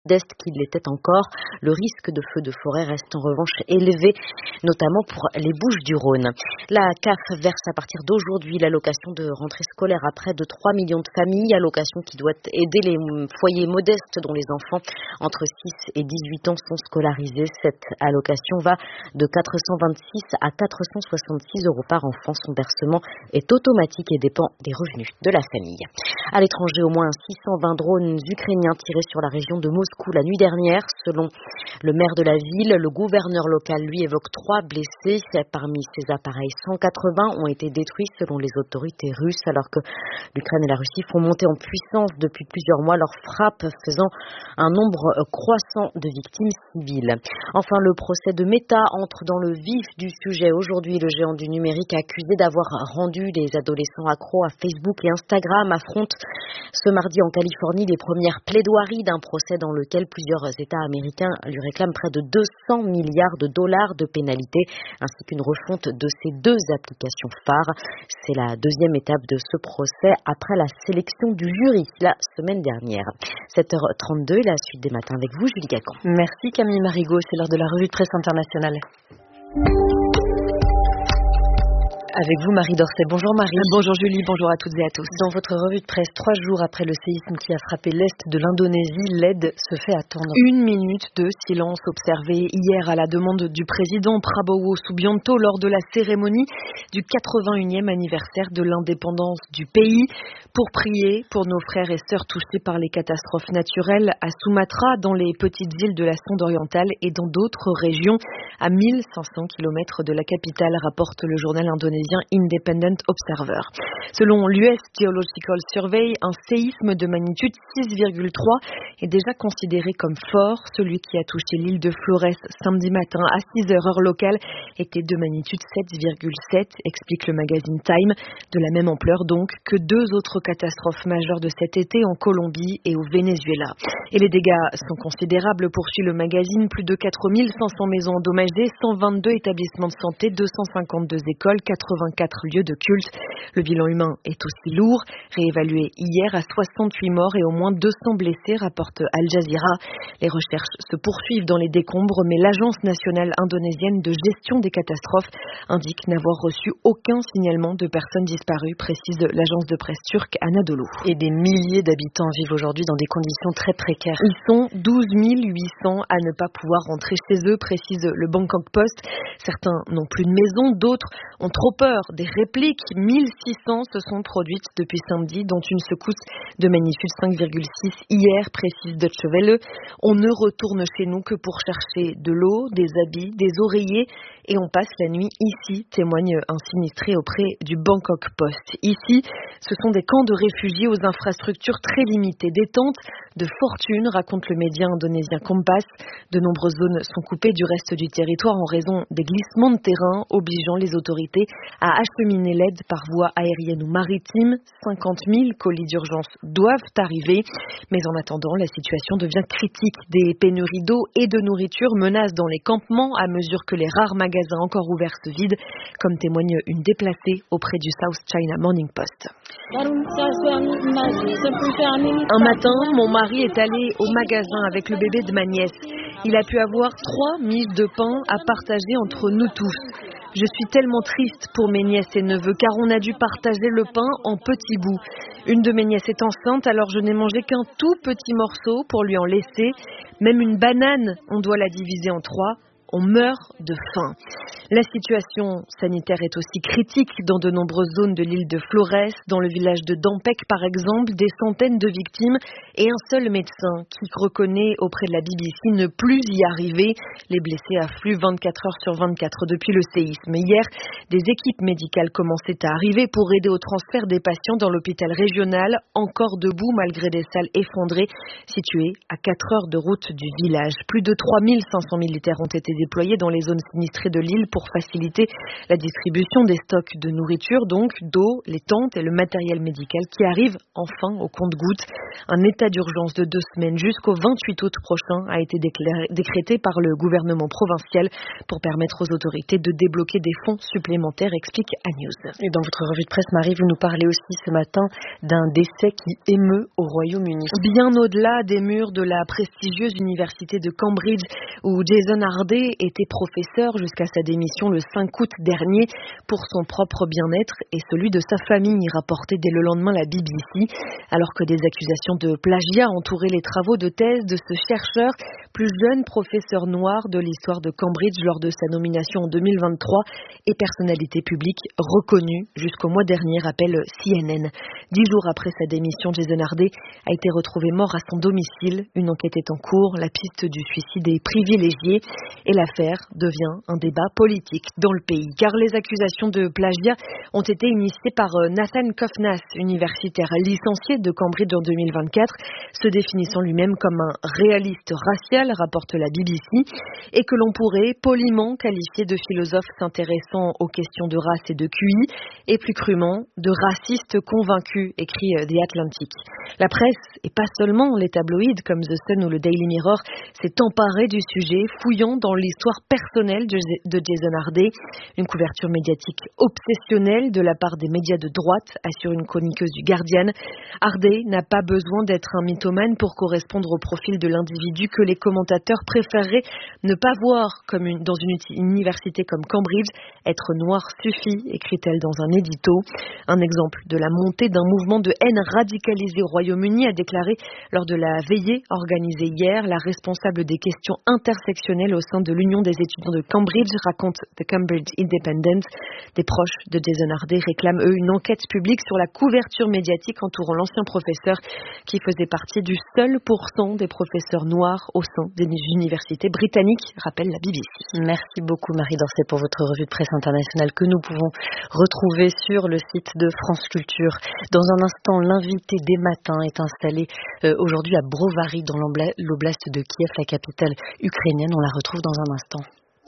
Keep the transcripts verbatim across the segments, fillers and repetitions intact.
D'est qu'il l'était encore. Le risque de feu de forêt reste en revanche élevé, notamment pour les Bouches-du-Rhône. La C A F verse à partir d'aujourd'hui l'allocation de rentrée scolaire à près de trois millions de familles, allocation qui doit aider les foyers modestes dont les enfants entre six et dix-huit ans sont scolarisés. Cette allocation va de quatre cent vingt-six à quatre cent soixante-six euros par enfant. Son versement est automatique et dépend des revenus de la famille. À l'étranger, au moins six cent vingt drones ukrainiens tirés sur la région de Moscou la nuit dernière. Selon le maire de la ville, le gouverneur local, lui, évoque trois blessés. Parmi ces appareils, cent quatre-vingts ont été détruits selon les autorités russes, alors que l'Ukraine et la Russie font monter en puissance depuis plusieurs mois leurs frappes, faisant un nombre croissant de victimes civiles. Enfin, le procès de Meta entre dans le vif du sujet. Aujourd'hui, le géant du numérique accusé d'avoir rendu les adolescents accros à Facebook et Instagram affronte ce mardi en Californie les premières plaidoiries d'un procès dans lequel plusieurs États américains lui réclament près de deux cents milliards de dollars de pénalités, ainsi qu'une refonte de ces deux applications phares. C'est la deuxième étape de ce procès après la sélection du jury la semaine dernière. sept heures trente-deux, la suite des matins avec vous, Julie Gacan. Merci Camille Marigot, c'est l'heure de la revue de presse internationale. Avec vous, Marie Dorset. Bonjour Marie. Bonjour Julie, bonjour à toutes et à tous. Dans votre revue de presse, trois jours après le séisme qui a frappé l'est de l'Indonésie, l'aide se fait attendre. Une minute de silence observé hier à la demande du président Prabowo Subianto lors de la cérémonie du quatre-vingt-unième anniversaire de l'indépendance du pays pour prier pour nos frères et sœurs touchés par les catastrophes naturelles à Sumatra, dans les petites îles de la Sonde orientale et dans d'autres régions à mille cinq cents kilomètres de la capitale, rapporte le journal indonésien Independent Observer. Selon l'U S Geological Survey, un séisme de magnitude six virgule trois est déjà considéré comme fort. Celui qui a touché l'île de Flores samedi matin à six heures heure locale était de magnitude sept virgule sept, explique le magazine Time. De la même ampleur donc que deux autres catastrophes majeures de cet été en Colombie et au Venezuela. Et les dégâts sont considérables, poursuit le magazine. Plus de quatre mille cinq cents maisons endommagées, cent vingt-deux établissements de santé, deux cent cinquante-deux écoles, quatre-vingt-quatre lieux de culte. Le bilan humain est aussi lourd, réévalué hier à soixante-huit morts et au moins deux cents blessés, rapporte Al Jazeera. Les recherches se poursuivent dans les décombres, mais l'Agence nationale indonésienne de gestion des catastrophes indique n'avoir reçu aucun signalement de personnes disparues, précise l'agence de presse turque Anadolu. Et des milliers d'habitants vivent aujourd'hui dans des conditions très précaires. Ils sont douze mille huit cents à ne pas pouvoir rentrer chez eux, précise le Bangkok Post. Certains n'ont plus de maison, d'autres ont trop peur des répliques. mille six cents se sont produites depuis samedi, dont une secousse de magnitude cinq virgule six hier, précise Deutsche Welle. On ne retourne chez nous que pour chercher de l'eau, des habits, des oreillers et on passe la nuit ici, témoigne un sinistré auprès du Bangkok Post. Ici, ce sont des camps de réfugiés aux infrastructures très limitées, des tentes de fortune, raconte le média indonésien Kompas. De nombreuses zones sont coupées du reste du territoire en raison des glissements de terrain, obligeant les autorités à acheminer l'aide par voie aérienne ou maritime. cinquante mille colis d'urgence doivent arriver, mais en attendant, la situation devient critique. Des pénuries d'eau et de nourriture menacent dans les campements à mesure que les rares magasins encore ouverts se vident, comme témoigne une déplacée auprès du South China Morning Post. Un matin, mon mari est allé au magasin avec le bébé de ma nièce. Il a pu avoir trois miches de pain à partager entre nous tous. Je suis tellement triste pour mes nièces et neveux car on a dû partager le pain en petits bouts. Une de mes nièces est enceinte, alors je n'ai mangé qu'un tout petit morceau pour lui en laisser. Même une banane, on doit la diviser en trois. On meurt de faim. La situation sanitaire est aussi critique dans de nombreuses zones de l'île de Flores. Dans le village de Dampek, par exemple, des centaines de victimes et un seul médecin qui reconnaît auprès de la B B C ne plus y arriver. Les blessés affluent vingt-quatre heures sur vingt-quatre depuis le séisme. Hier, des équipes médicales commençaient à arriver pour aider au transfert des patients dans l'hôpital régional, encore debout malgré des salles effondrées, situées à quatre heures de route du village. Plus de trois mille cinq cents militaires ont été déployés dans les zones sinistrées de l'île pour pour faciliter la distribution des stocks de nourriture, donc d'eau, les tentes et le matériel médical qui arrivent enfin au compte-gouttes. Un état d'urgence de deux semaines jusqu'au vingt-huit août prochain a été déclaré, décrété par le gouvernement provincial pour permettre aux autorités de débloquer des fonds supplémentaires, explique Anews. Et dans votre revue de presse, Marie, vous nous parlez aussi ce matin d'un décès qui émeut au Royaume-Uni. Bien au-delà des murs de la prestigieuse université de Cambridge où Jason Hardy était professeur jusqu'à sa démission le cinq août dernier pour son propre bien-être et celui de sa famille, rapportait dès le lendemain la B B C, alors que des accusations de plagiat entouraient les travaux de thèse de ce chercheur, plus jeune professeur noir de l'histoire de Cambridge lors de sa nomination en deux mille vingt-trois et personnalité publique reconnue jusqu'au mois dernier, rappelle C N N. Dix jours après sa démission, Jason Hardy a été retrouvé mort à son domicile. Une enquête est en cours, la piste du suicide est privilégiée et l'affaire devient un débat politique dans le pays. Car les accusations de plagiat ont été initiées par Nathan Kofnas, universitaire licencié de Cambridge en deux mille vingt-quatre, se définissant lui-même comme un réaliste racial, rapporte la B B C, et que l'on pourrait poliment qualifier de philosophe s'intéressant aux questions de race et de Q I, et plus crûment de raciste convaincu, écrit The Atlantic. La presse, et pas seulement les tabloïds comme The Sun ou le Daily Mirror, s'est emparée du sujet, fouillant dans l'histoire personnelle de Jason Hardy. Une couverture médiatique obsessionnelle de la part des médias de droite, assure une chroniqueuse du Guardian. Hardy n'a pas besoin d'être un mythomane pour correspondre au profil de l'individu que les commentateurs préféreraient ne pas voir comme une, dans une université comme Cambridge. Être noir suffit, écrit-elle dans un édito. Un exemple de la montée d'un mouvement de haine radicalisé au Royaume-Uni, a déclaré lors de la veillée organisée hier la responsable des questions intersectionnelles au sein de l'Union des étudiants de Cambridge, raconte The Cambridge Independent. Des proches de Jason Hardy réclament eux une enquête publique sur la couverture médiatique entourant l'ancien professeur qui faisait partie du seul pourcent des professeurs noirs au sein des universités britanniques, rappelle la B B C. Merci beaucoup Marie Dorcet pour votre revue de presse internationale que nous pouvons retrouver sur le site de France Culture. Dans un instant, l'invité des matins est installé euh, aujourd'hui à Brovary dans l'oblast de Kiev, la capitale ukrainienne. On la retrouve dans un instant.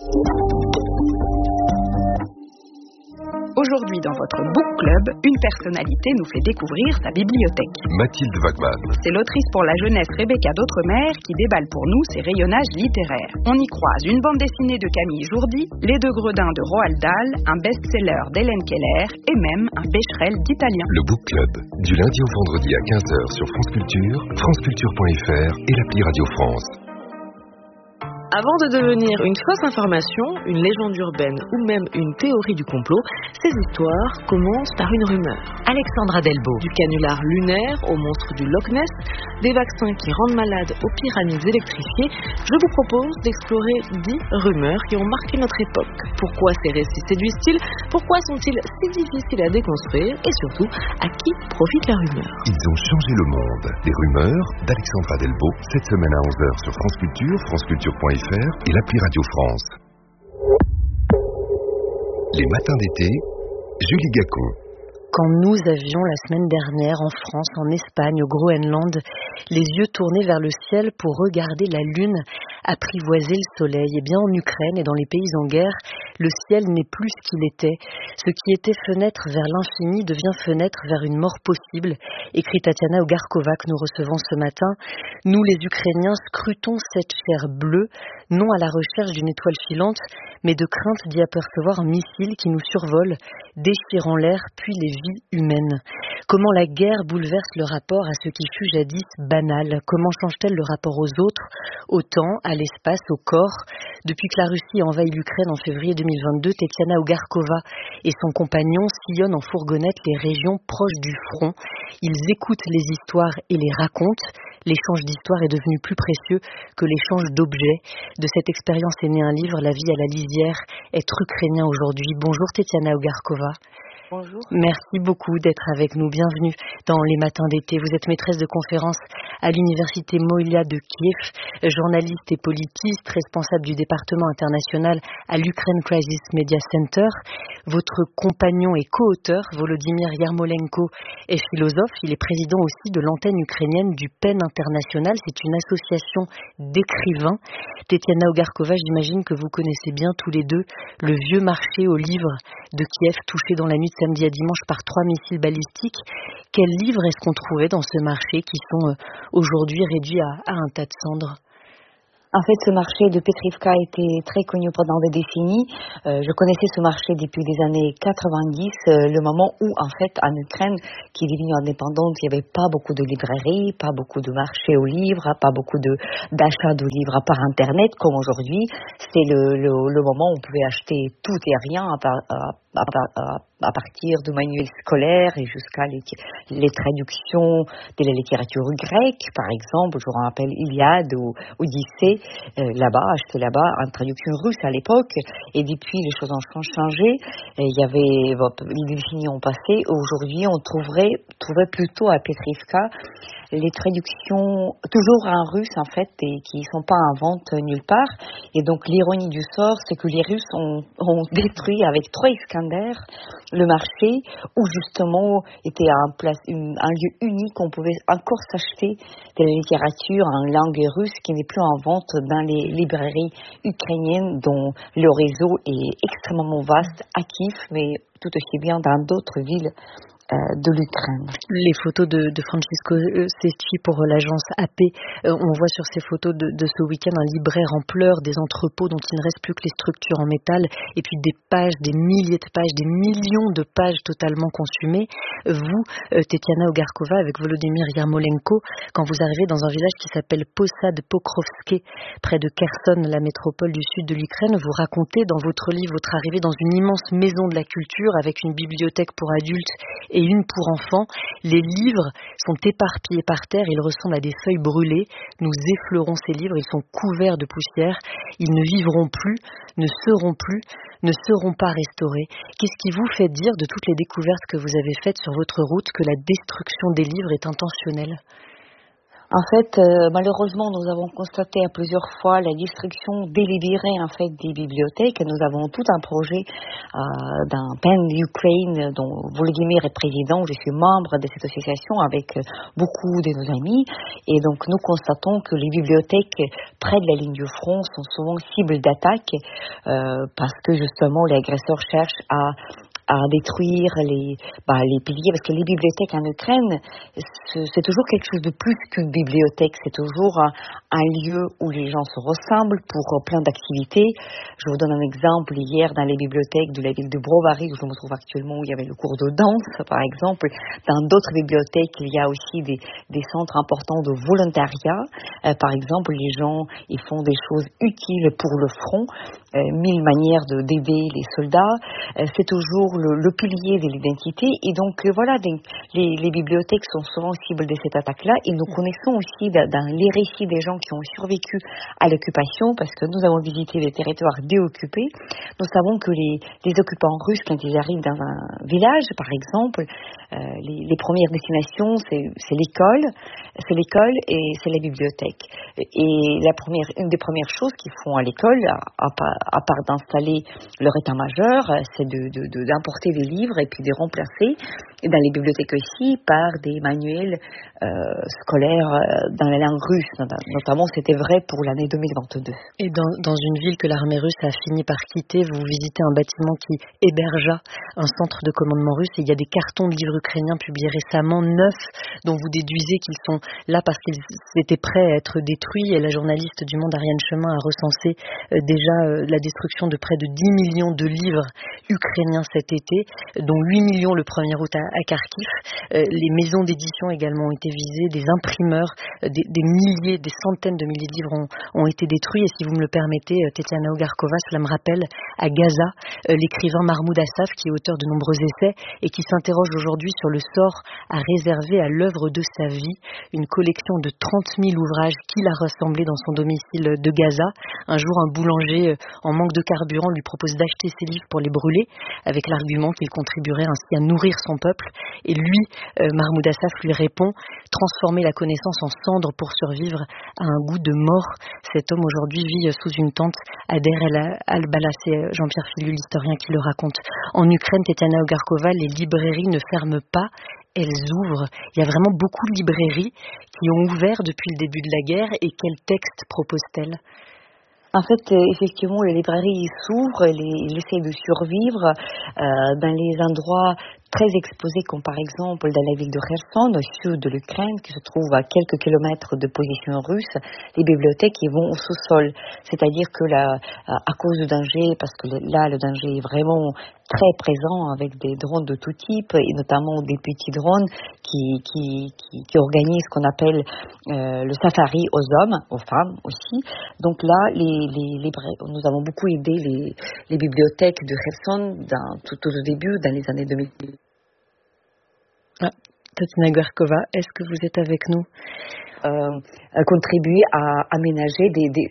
Aujourd'hui, dans votre book club, une personnalité nous fait découvrir sa bibliothèque. Mathilde Wagman. C'est l'autrice pour la jeunesse Rebecca d'Outremer qui déballe pour nous ses rayonnages littéraires. On y croise une bande dessinée de Camille Jourdi, Les Deux Gredins de Roald Dahl, un best-seller d'Hélène Keller et même un Becherel d'italien. Le book club, du lundi au vendredi à quinze heures sur France Culture, franceculture point f r et l'appli Radio France. Avant de devenir une fausse information, une légende urbaine ou même une théorie du complot, ces histoires commencent par une rumeur. Alexandra Delbo. Du canular lunaire au monstre du Loch Ness, des vaccins qui rendent malades aux pyramides électrifiées, je vous propose d'explorer dix rumeurs qui ont marqué notre époque. Pourquoi ces récits séduisent-ils? Pourquoi sont-ils si difficiles à déconstruire? Et surtout, à qui profite la rumeur? Ils ont changé le monde. Les rumeurs d'Alexandra Delbo, cette semaine à onze heures sur France Culture, franceculture point f r et l'appli Radio France. Les matins d'été, Julie Gacon. Quand nous avions la semaine dernière en France, en Espagne, au Groenland, les yeux tournés vers le ciel pour regarder la lune apprivoiser le soleil, et bien en Ukraine et dans les pays en guerre, le ciel n'est plus ce qu'il était. Ce qui était fenêtre vers l'infini devient fenêtre vers une mort possible, écrit Tatiana Ogarkova que nous recevons ce matin. Nous, les Ukrainiens, scrutons cette chair bleue, non à la recherche d'une étoile filante, mais de crainte d'y apercevoir un missile qui nous survole, déchirant l'air, puis les vies humaines. Comment la guerre bouleverse le rapport à ce qui fut jadis banal? Comment change-t-elle le rapport aux autres, au temps, à l'espace, au corps? Depuis que la Russie a envahi l'Ukraine en février deux mille vingt-deux, Tatiana Ogarkova et son compagnon sillonnent en fourgonnette les régions proches du front. Ils écoutent les histoires et les racontent. L'échange d'histoires est devenu plus précieux que l'échange d'objets. De cette expérience est né un livre, La vie à la lisière, être ukrainien aujourd'hui. Bonjour Tatiana Ogarkova. bonjour. Merci beaucoup d'être avec nous. Bienvenue dans les matins d'été. Vous êtes maîtresse de conférence à l'université Mohyla de Kiev, journaliste et politiste, responsable du département international à l'Ukraine Crisis Media Center. Votre compagnon et co-auteur, Volodymyr Yarmolenko, est philosophe. Il est président aussi de l'antenne ukrainienne du Pen International. C'est une association d'écrivains. Tetiana Ogarkova, j'imagine que vous connaissez bien tous les deux le vieux marché aux livres de Kiev, touché dans la nuit de samedi à dimanche par trois missiles balistiques. Quels livres est-ce qu'on trouvait dans ce marché qui sont aujourd'hui réduits à, à un tas de cendres ? En fait, ce marché de Petrivka était très connu pendant des décennies. Euh, je connaissais ce marché depuis les années quatre-vingt-dix, euh, le moment où, en fait, en Ukraine, qui est devenue indépendante, il n'y avait pas beaucoup de librairies, pas beaucoup de marchés aux livres, pas beaucoup de, d'achats de livres par Internet, comme aujourd'hui. C'était le, le, le moment où on pouvait acheter tout et rien à, à, à, à, à partir de manuels scolaires et jusqu'à les, les traductions de la littérature grecque, par exemple, je me rappelle Iliade ou Odyssée, euh, là-bas, acheté là-bas en traduction russe à l'époque, et depuis les choses ont changé, et il y avait, bon, les décennies ont passé, aujourd'hui on trouverait, trouverait plutôt à Petrivka les traductions toujours en russe en fait et qui ne sont pas en vente nulle part. Et donc l'ironie du sort, c'est que les Russes ont, ont détruit avec trois Iskander le marché où justement était un, place, une, un lieu unique où on pouvait encore s'acheter de la littérature en langue russe qui n'est plus en vente dans les librairies ukrainiennes dont le réseau est extrêmement vaste à Kiev, mais tout aussi bien dans d'autres villes de l'Ukraine. Les photos de, de Francisco Cesti pour l'agence A P, euh, on voit sur ces photos de, de ce week-end un libraire en pleurs, des entrepôts dont il ne reste plus que les structures en métal, et puis des pages, des milliers de pages, des millions de pages totalement consumées. Vous, euh, Tetiana Ogarkova, avec Volodymyr Yarmolenko, quand vous arrivez dans un village qui s'appelle Posad Pokrovske, près de Kherson, la métropole du sud de l'Ukraine, vous racontez dans votre livre votre arrivée dans une immense maison de la culture avec une bibliothèque pour adultes et une pour enfants. Les livres sont éparpillés par terre, ils ressemblent à des feuilles brûlées. Nous effleurons ces livres, ils sont couverts de poussière. Ils ne vivront plus, ne seront plus, ne seront pas restaurés. Qu'est-ce qui vous fait dire de toutes les découvertes que vous avez faites sur votre route que la destruction des livres est intentionnelle ? En fait, euh, malheureusement, nous avons constaté à plusieurs fois la destruction délibérée en fait des bibliothèques. Nous avons tout un projet euh, d'un Pen Ukraine dont Volodymyr est président. Je suis membre de cette association avec beaucoup de nos amis. Et donc, nous constatons que les bibliothèques près de la ligne du front sont souvent cibles d'attaques euh, parce que justement, les agresseurs cherchent à à détruire les, bah, les piliers, parce que les bibliothèques en Ukraine, c'est toujours quelque chose de plus qu'une bibliothèque, c'est toujours un, un lieu où les gens se ressemblent pour plein d'activités. Je vous donne un exemple, hier dans les bibliothèques de la ville de Brovary, où je me trouve actuellement, où il y avait le cours de danse, par exemple. Dans d'autres bibliothèques, il y a aussi des, des centres importants de volontariat. Euh, par exemple, les gens, ils font des choses utiles pour le front, euh, mille manières de, d'aider les soldats. Euh, c'est toujours Le, le pilier de l'identité et donc euh, voilà les, les, les bibliothèques sont souvent cibles de cette attaque-là et nous connaissons aussi dans, dans les récits des gens qui ont survécu à l'occupation parce que nous avons visité les territoires déoccupés. Nous savons que les, les occupants russes quand ils arrivent dans un village par exemple euh, les, les premières destinations c'est, c'est l'école c'est l'école et c'est la bibliothèque et la première, une des premières choses qu'ils font à l'école à, à, à part d'installer leur état-major c'est de, de, de d'importer des livres et puis de remplacer et dans les bibliothèques aussi par des manuels euh, scolaires euh, dans la langue russe. Notamment, c'était vrai pour l'année deux mille vingt-deux. Et dans, dans une ville que l'armée russe a fini par quitter, vous visitez un bâtiment qui hébergea un centre de commandement russe et il y a des cartons de livres ukrainiens publiés récemment, neufs, dont vous déduisez qu'ils sont là parce qu'ils étaient prêts à être détruits. Et la journaliste du Monde, Ariane Chemin, a recensé euh, déjà euh, la destruction de près de dix millions de livres ukrainiens cet été, dont huit millions le premier août à, à Kharkiv. Euh, les maisons d'édition également ont été visées, des imprimeurs, euh, des, des milliers, des centaines de milliers de livres ont, ont été détruits. Et si vous me le permettez, euh, Tetiana Ogarkova, cela me rappelle à Gaza, euh, l'écrivain Mahmoud Assaf, qui est auteur de nombreux essais et qui s'interroge aujourd'hui sur le sort à réserver à l'œuvre de sa vie, une collection de trente mille ouvrages qu'il a rassemblés dans son domicile de Gaza, Un jour, un boulanger en manque de carburant lui propose d'acheter ses livres pour les brûler, avec l'argument qu'il contribuerait ainsi à nourrir son peuple. Et lui, euh, Mahmoud Assaf, lui répond « Transformer la connaissance en cendre pour survivre à un goût de mort ». Cet homme aujourd'hui vit sous une tente à Der el-Bala. C'est Jean-Pierre Filu, l'historien, qui le raconte. En Ukraine, Tetiana Ogarkova, les librairies ne ferment pas, elles ouvrent. Il y a vraiment beaucoup de librairies qui ont ouvert depuis le début de la guerre. Et quels textes proposent-elles ? En fait, effectivement, les librairies s'ouvrent, elles essaient de survivre euh, dans les endroits très exposés, comme par exemple dans la ville de Kherson, au sud de l'Ukraine, qui se trouve à quelques kilomètres de position russe. Les bibliothèques y vont au sous-sol. C'est-à-dire que là, à cause du danger, parce que là, le danger est vraiment très présent avec des drones de tout type, et notamment des petits drones qui, qui, qui, qui organisent ce qu'on appelle euh, le safari aux hommes, aux femmes aussi. Donc là, les, les, les, nous avons beaucoup aidé les, les bibliothèques de Kherson dans, tout au début, dans les années deux mille. Ah, Tatiana Ogarkova, est-ce que vous êtes avec nous ? euh, Contribuer à aménager des... des...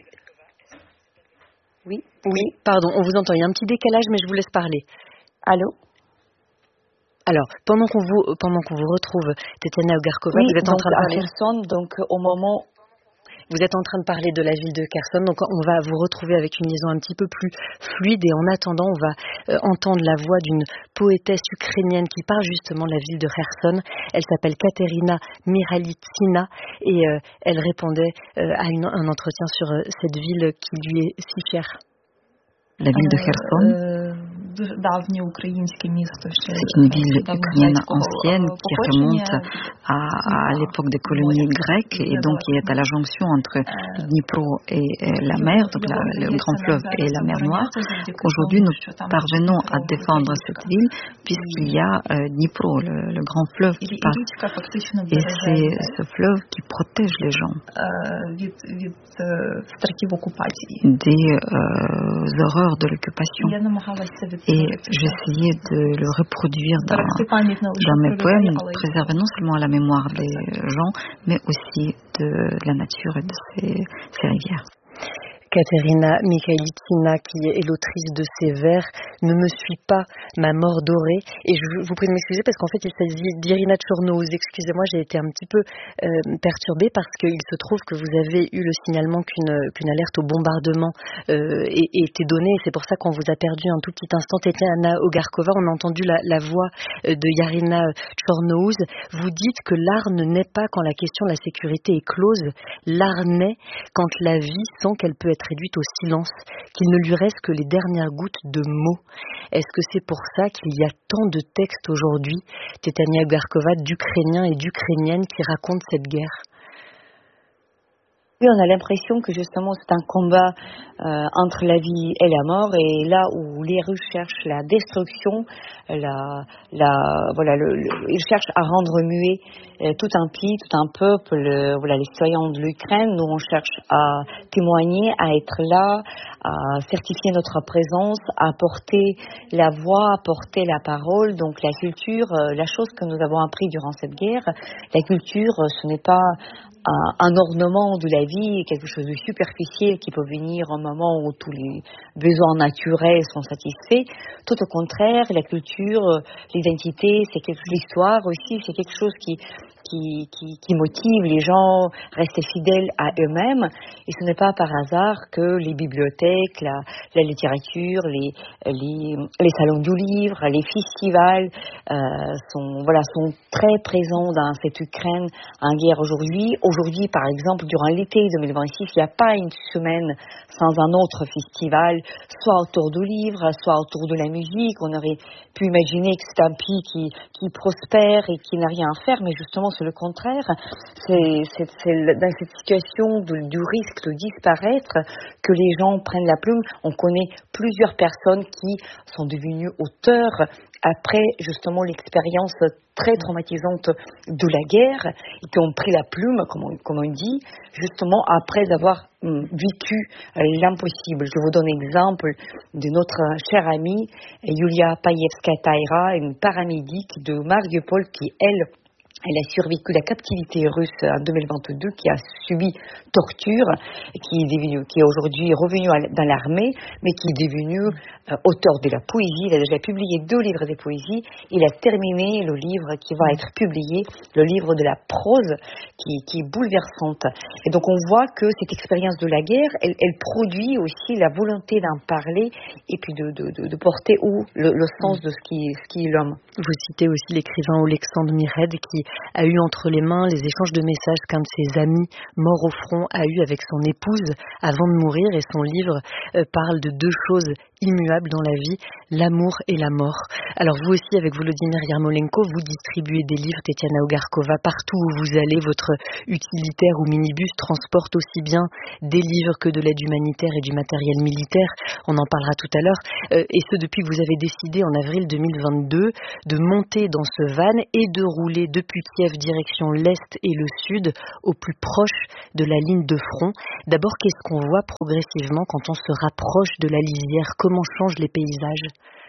Oui, oui, pardon, on vous entend. Il y a un petit décalage, mais je vous laisse parler. Allô ? Alors, pendant qu'on vous, pendant qu'on vous retrouve, Tatiana Ogarkova, oui, vous êtes en train de parler... à Kherson, donc au moment... Vous êtes en train de parler de la ville de Kherson, donc on va vous retrouver avec une liaison un petit peu plus fluide. Et en attendant, on va euh, entendre la voix d'une poétesse ukrainienne qui parle justement de la ville de Kherson. Elle s'appelle Katerina Miralitsina et euh, elle répondait euh, à une, un entretien sur euh, cette ville qui lui est si chère. La ville de Kherson, c'est une ville ukrainienne ancienne qui remonte à, à l'époque des colonies grecques et donc qui est à la jonction entre le Dnipro et la mer, donc la, le grand fleuve et la mer Noire. Aujourd'hui, nous parvenons à défendre cette ville puisqu'il y a euh, Dnipro, le, le grand fleuve qui passe. Et c'est ce fleuve qui protège les gens des euh, horreurs de l'occupation. Et j'essayais de le reproduire dans, dans mes poèmes, préserver non seulement la mémoire des gens, mais aussi de la nature et de ses, ses rivières. Katerina Mikhailitsina, qui est l'autrice de ces vers, ne me suis pas, ma mort dorée. Et je vous prie de m'excuser parce qu'en fait, il s'agit d'Irina Tchornouz. Excusez-moi, j'ai été un petit peu euh, perturbée parce qu'il se trouve que vous avez eu le signalement qu'une, qu'une alerte au bombardement euh, était donnée. C'est pour ça qu'on vous a perdu un tout petit instant. Tetiana Ogarkova, on a entendu la, la voix de Irina Tchornouz. Vous dites que l'art ne naît pas quand la question de la sécurité est close. L'art naît quand la vie sent qu'elle peut être réduite au silence, qu'il ne lui reste que les dernières gouttes de mots. Est-ce que c'est pour ça qu'il y a tant de textes aujourd'hui, Tetiana Ogarkova, d'Ukrainiens et d'Ukrainiennes qui racontent cette guerre ? Oui, on a l'impression que justement c'est un combat euh, entre la vie et la mort, et là où les Russes cherchent la destruction, la, la, voilà, le, le, ils cherchent à rendre muet euh, tout un pays, tout un peuple, euh, voilà, les citoyens de l'Ukraine. Nous on cherche à témoigner, à être là, à certifier notre présence, à porter la voix, à porter la parole. Donc la culture, euh, la chose que nous avons appris durant cette guerre, la culture, ce n'est pas un ornement de la vie, quelque chose de superficiel qui peut venir au moment où tous les besoins naturels sont satisfaits. Tout au contraire, la culture, l'identité, c'est quelque chose, l'histoire aussi, c'est quelque chose qui Qui, qui, qui motive les gens à rester fidèles à eux-mêmes. Et ce n'est pas par hasard que les bibliothèques, la, la littérature, les, les, les salons du livre, les festivals euh, sont, voilà, sont très présents dans cette Ukraine en guerre aujourd'hui. Aujourd'hui, par exemple, durant l'été deux mille vingt-six, il n'y a pas une semaine sans un autre festival, soit autour du livre, soit autour de la musique. On aurait pu imaginer que c'est un pays qui, qui prospère et qui n'a rien à faire, mais justement, c'est le contraire. C'est, c'est, c'est dans cette situation de, du risque de disparaître que les gens prennent la plume. On connaît plusieurs personnes qui sont devenues auteurs après justement l'expérience très traumatisante de la guerre et qui ont pris la plume, comme on, comme on dit, justement après avoir hum, vécu euh, l'impossible. Je vous donne l'exemple de notre chère amie Yulia Payevskaya-Taïra, une paramédic de Mariupol qui, elle, Elle a survécu à la captivité russe en deux mille vingt-deux, qui a subi torture, qui est devenu, qui est aujourd'hui revenu dans l'armée, mais qui est devenu euh, auteur de la poésie. Il a déjà publié deux livres de poésie. Il a terminé le livre qui va être publié, le livre de la prose, qui, qui est bouleversante. Et donc on voit que cette expérience de la guerre, elle, elle produit aussi la volonté d'en parler et puis de, de, de, de porter haut le, le sens de ce qui, ce qui est l'homme. Vous citez aussi l'écrivain Oleksandr Mired, qui a eu entre les mains les échanges de messages qu'un de ses amis mort au front a eu avec son épouse avant de mourir, et son livre euh, parle de deux choses immuables dans la vie, l'amour et la mort. Alors vous aussi, avec Volodymyr Yarmolenko, vous distribuez des livres, Tetiana Ogarkova, partout où vous allez. Votre utilitaire ou minibus transporte aussi bien des livres que de l'aide humanitaire et du matériel militaire, on en parlera tout à l'heure, euh, et ce depuis que vous avez décidé en avril deux mille vingt-deux de monter dans ce van et de rouler depuis Kiev direction l'Est et le Sud, au plus proche de la ligne de front. D'abord, qu'est-ce qu'on voit progressivement quand on se rapproche de la lisière? Comment changent les paysages?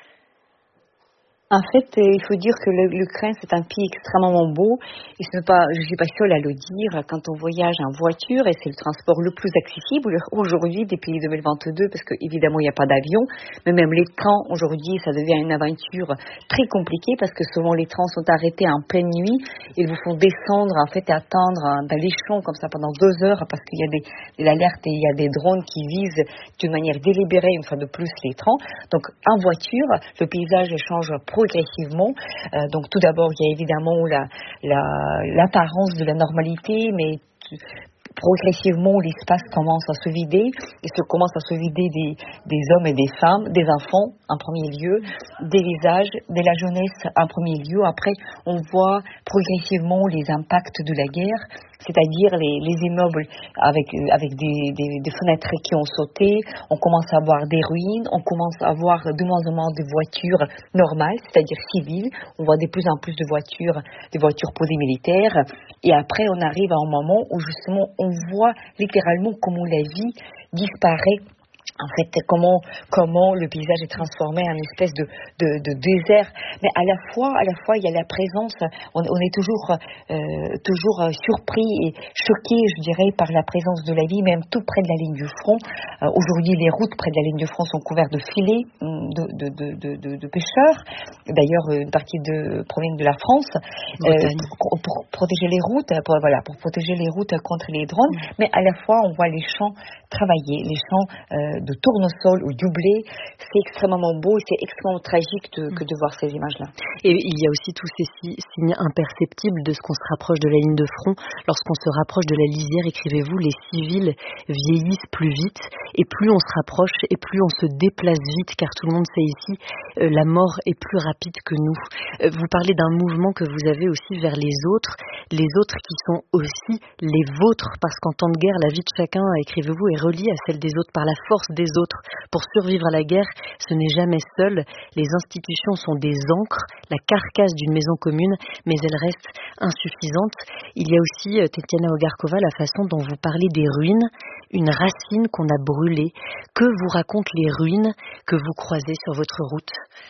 En fait, il faut dire que l'Ukraine, c'est un pays extrêmement beau. Et ce n'est pas, je ne suis pas seule à le dire. Quand on voyage en voiture, et c'est le transport le plus accessible aujourd'hui depuis deux mille vingt-deux, parce qu'évidemment, il n'y a pas d'avion. Mais même les trains, aujourd'hui, ça devient une aventure très compliquée, parce que souvent les trains sont arrêtés en pleine nuit. Ils vous font descendre, en fait, et attendre dans les champs comme ça pendant deux heures, parce qu'il y a des, des alertes et il y a des drones qui visent d'une manière délibérée, une fois de plus, les trains. Donc, en voiture, le paysage change progressivement. Euh, donc tout d'abord, il y a évidemment la, la, l'apparence de la normalité, mais t- progressivement, l'espace commence à se vider, et se commence à se vider des, des hommes et des femmes, des enfants en premier lieu, des visages, de la jeunesse en premier lieu. Après, on voit progressivement les impacts de la guerre, c'est-à-dire les, les immeubles avec, avec des, des, des fenêtres qui ont sauté. On commence à voir des ruines, on commence à voir de moins en moins de voitures normales, c'est-à-dire civiles. On voit de plus en plus de voitures, des voitures posées militaires. Et après, on arrive à un moment où justement on voit littéralement comment la vie disparaît. En fait, comment comment le paysage est transformé en une espèce de, de, de désert, mais à la fois, à la fois, il y a la présence. On, on est toujours euh, toujours surpris et choqué, je dirais, par la présence de la vie, même tout près de la ligne du front. Euh, aujourd'hui, les routes près de la ligne du front sont couvertes de filets de de de de, de, de pêcheurs. D'ailleurs, une partie de provient de la France euh, pour, pour protéger les routes, pour, voilà, pour protéger les routes contre les drones. Mmh. Mais à la fois, on voit les champs travailler, les champs euh, de tournesol ou du blé. C'est extrêmement beau et c'est extrêmement tragique de, que de voir ces images-là. Et il y a aussi tous ces signes imperceptibles de ce qu'on se rapproche de la ligne de front. Lorsqu'on se rapproche de la lisière, écrivez-vous, les civils vieillissent plus vite, et plus on se rapproche et plus on se déplace vite, car tout le monde sait ici, euh, la mort est plus rapide que nous. Euh, vous parlez d'un mouvement que vous avez aussi vers les autres, les autres qui sont aussi les vôtres, parce qu'en temps de guerre, la vie de chacun, écrivez-vous, est reliée à celle des autres par la force des autres. Pour survivre à la guerre, ce n'est jamais seul. Les institutions sont des ancres, la carcasse d'une maison commune, mais elles restent insuffisantes. Il y a aussi, Tetiana Ogarkova, la façon dont vous parlez des ruines, une racine qu'on a brûlée. Que vous racontent les ruines que vous croisez sur votre route ?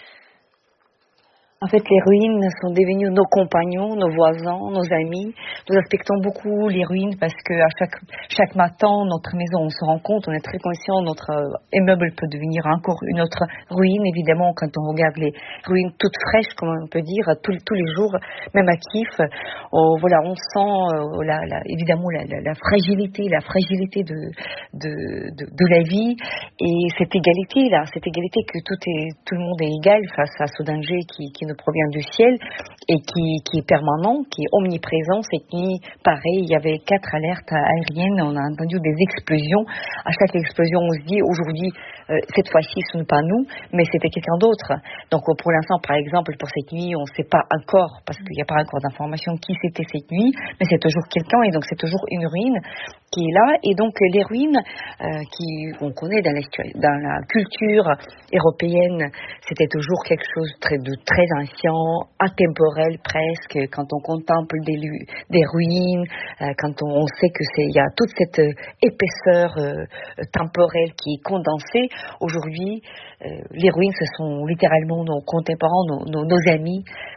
En fait, les ruines sont devenues nos compagnons, nos voisins, nos amis. Nous respectons beaucoup les ruines parce que à chaque, chaque matin, notre maison, on se rend compte, on est très conscient, notre immeuble peut devenir encore une autre ruine. Évidemment, quand on regarde les ruines toutes fraîches, comme on peut dire, tous, tous les jours, même à Kiev, oh, voilà, on sent euh, la, la, évidemment la, la, la fragilité, la fragilité de, de, de, de la vie et cette égalité là, cette égalité que tout est, tout le monde est égal face à ce danger qui, qui nous provient du ciel et qui, qui est permanent, qui est omniprésent. Cette nuit, pareil, il y avait quatre alertes aériennes, on a entendu des explosions. À chaque explosion, on se dit aujourd'hui, euh, cette fois-ci, ce n'est pas nous, mais c'était quelqu'un d'autre. Donc pour l'instant, par exemple, pour cette nuit, on ne sait pas encore, parce qu'il n'y a pas encore d'information qui c'était cette nuit, mais c'est toujours quelqu'un et donc c'est toujours une ruine qui est là. Et donc les ruines euh, qui on connaît dans la, dans la culture européenne, c'était toujours quelque chose de très, de très ancien, atemporel presque. Quand on contemple des, des ruines, euh, quand on, on sait que c'est, il y a toute cette euh, épaisseur euh, temporelle qui est condensée. Aujourd'hui, euh, les ruines, ce sont littéralement nos contemporains, nos, nos, nos amis,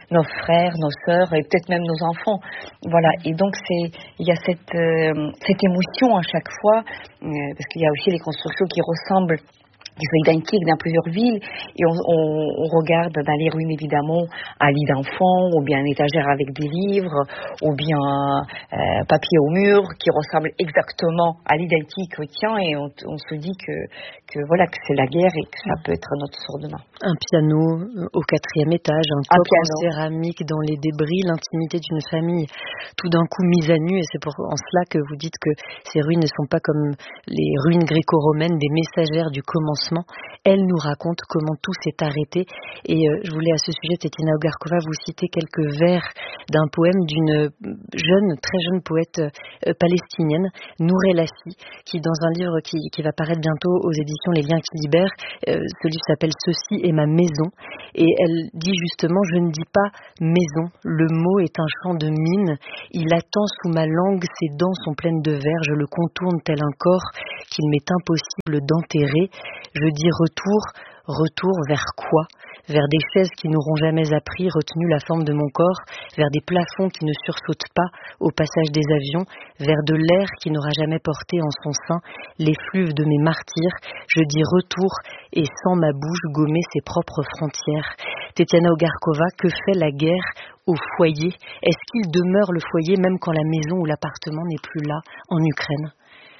nos frères, nos sœurs et peut-être même nos enfants. Voilà. Et donc c'est, il y a cette euh, cette émotion à chaque fois, euh, parce qu'il y a aussi les constructions qui ressemblent, qui sont identiques dans plusieurs villes, et on, on, on regarde dans les ruines évidemment un lit d'enfant, ou bien une étagère avec des livres, ou bien euh, papier au mur qui ressemble exactement à l'identique au tien, et on, on se dit que, que voilà, que c'est la guerre et que ça peut être notre sort demain. Un piano au quatrième étage, un coq en céramique dans les débris, l'intimité d'une famille tout d'un coup mise à nu, et c'est pour en cela que vous dites que ces ruines ne sont pas comme les ruines gréco-romaines, des messagères du commencement. Elle nous raconte comment tout s'est arrêté. Et euh, je voulais à ce sujet, Tetiana Ogarkova, vous citer quelques vers d'un poème d'une jeune, très jeune poète euh, palestinienne, Nour El Assi, qui dans un livre qui, qui va paraître bientôt aux éditions Les Liens qui libèrent, euh, ce livre s'appelle Ceci est ma maison. Et elle dit justement, je ne dis pas maison, le mot est un champ de mine, il attend sous ma langue, ses dents sont pleines de verre, je le contourne tel un corps qu'il m'est impossible d'enterrer. Je dis retour, retour vers quoi? Vers des chaises qui n'auront jamais appris, retenu la forme de mon corps, vers des plafonds qui ne sursautent pas au passage des avions, vers de l'air qui n'aura jamais porté en son sein l'effluve de mes martyrs. Je dis retour et sans ma bouche gommer ses propres frontières. Tetiana Ogarkova, que fait la guerre au foyer? Est-ce qu'il demeure le foyer même quand la maison ou l'appartement n'est plus là en Ukraine?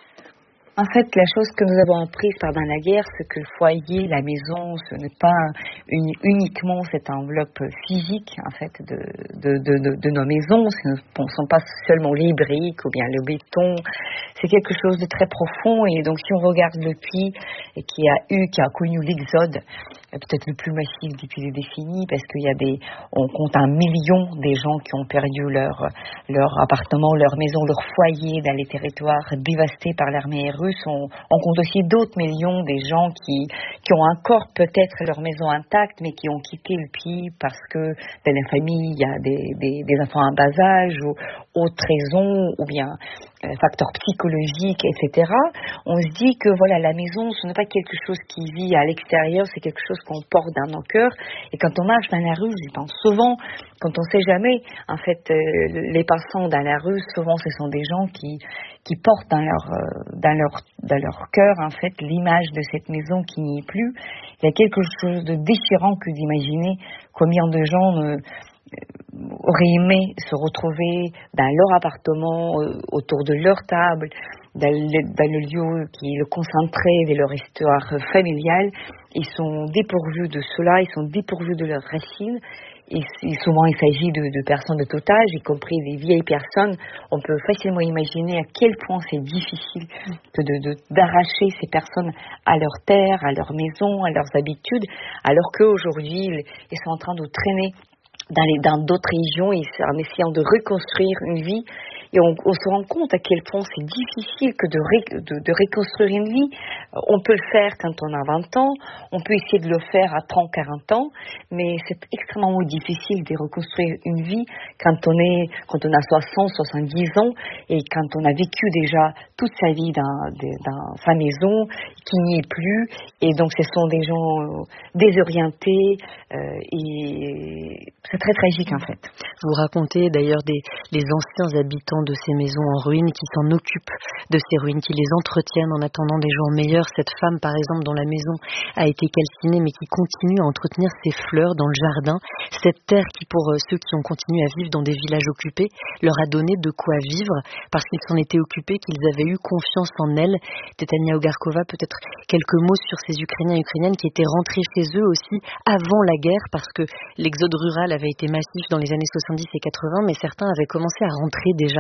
En fait, la chose que nous avons apprise pendant la guerre, c'est que le foyer, la maison, ce n'est pas une, uniquement cette enveloppe physique, en fait, de, de, de, de, de nos maisons. Ce ne sont pas seulement les briques ou bien le béton. C'est quelque chose de très profond. Et donc, si on regarde le pays qui a eu, qui a connu l'exode, peut-être le plus massif depuis les décennies, parce qu'il y a des, on compte un million des gens qui ont perdu leur, leur appartement, leur maison, leur foyer dans les territoires dévastés par l'armée russe. On, on compte aussi d'autres millions des gens qui, qui ont encore peut-être leur maison intacte, mais qui ont quitté le pays parce que dans la famille, il y a des, des, des enfants en bas âge ou autres raisons, ou bien euh, facteurs psychologiques, et cetera. On se dit que voilà, la maison, ce n'est pas quelque chose qui vit à l'extérieur, c'est quelque chose qu'on porte dans nos cœurs. Et quand on marche dans la rue, j'y pense souvent, quand on ne sait jamais, en fait, euh, les passants dans la rue, souvent ce sont des gens qui, qui portent dans leur, euh, dans leur, dans leur cœur, en fait, l'image de cette maison qui n'y est plus. Il y a quelque chose de déchirant que d'imaginer combien de gens euh, auraient aimé se retrouver dans leur appartement, euh, autour de leur table, dans le, dans le lieu qui est le concentré de leur histoire familiale. Ils sont dépourvus de cela, ils sont dépourvus de leurs racines. Et souvent, il s'agit de, de personnes de tout âge, y compris des vieilles personnes. On peut facilement imaginer à quel point c'est difficile de, de, de, d'arracher ces personnes à leur terre, à leur maison, à leurs habitudes, alors qu'aujourd'hui, ils sont en train de traîner dans, les, dans d'autres régions en essayant de reconstruire une vie. Et on, on se rend compte à quel point c'est difficile que de, ré, de, de reconstruire une vie. On peut le faire quand on a vingt ans, on peut essayer de le faire à trente, quarante ans, mais c'est extrêmement difficile de reconstruire une vie quand on, est, quand on a soixante, soixante-dix ans et quand on a vécu déjà toute sa vie dans, dans sa maison, qui n'y est plus. Et donc ce sont des gens désorientés euh, et c'est très tragique en fait. Vous racontez d'ailleurs des, les anciens habitants de ces maisons en ruine qui s'en occupent de ces ruines, qui les entretiennent en attendant des jours meilleurs. Cette femme, par exemple, dont la maison a été calcinée, mais qui continue à entretenir ses fleurs dans le jardin. Cette terre qui, pour ceux qui ont continué à vivre dans des villages occupés, leur a donné de quoi vivre, parce qu'ils s'en étaient occupés, qu'ils avaient eu confiance en elle. Tetiana Ogarkova, peut-être quelques mots sur ces Ukrainiens et Ukrainiennes qui étaient rentrés chez eux aussi avant la guerre, parce que l'exode rural avait été massif dans les années soixante-dix et quatre-vingts, mais certains avaient commencé à rentrer déjà.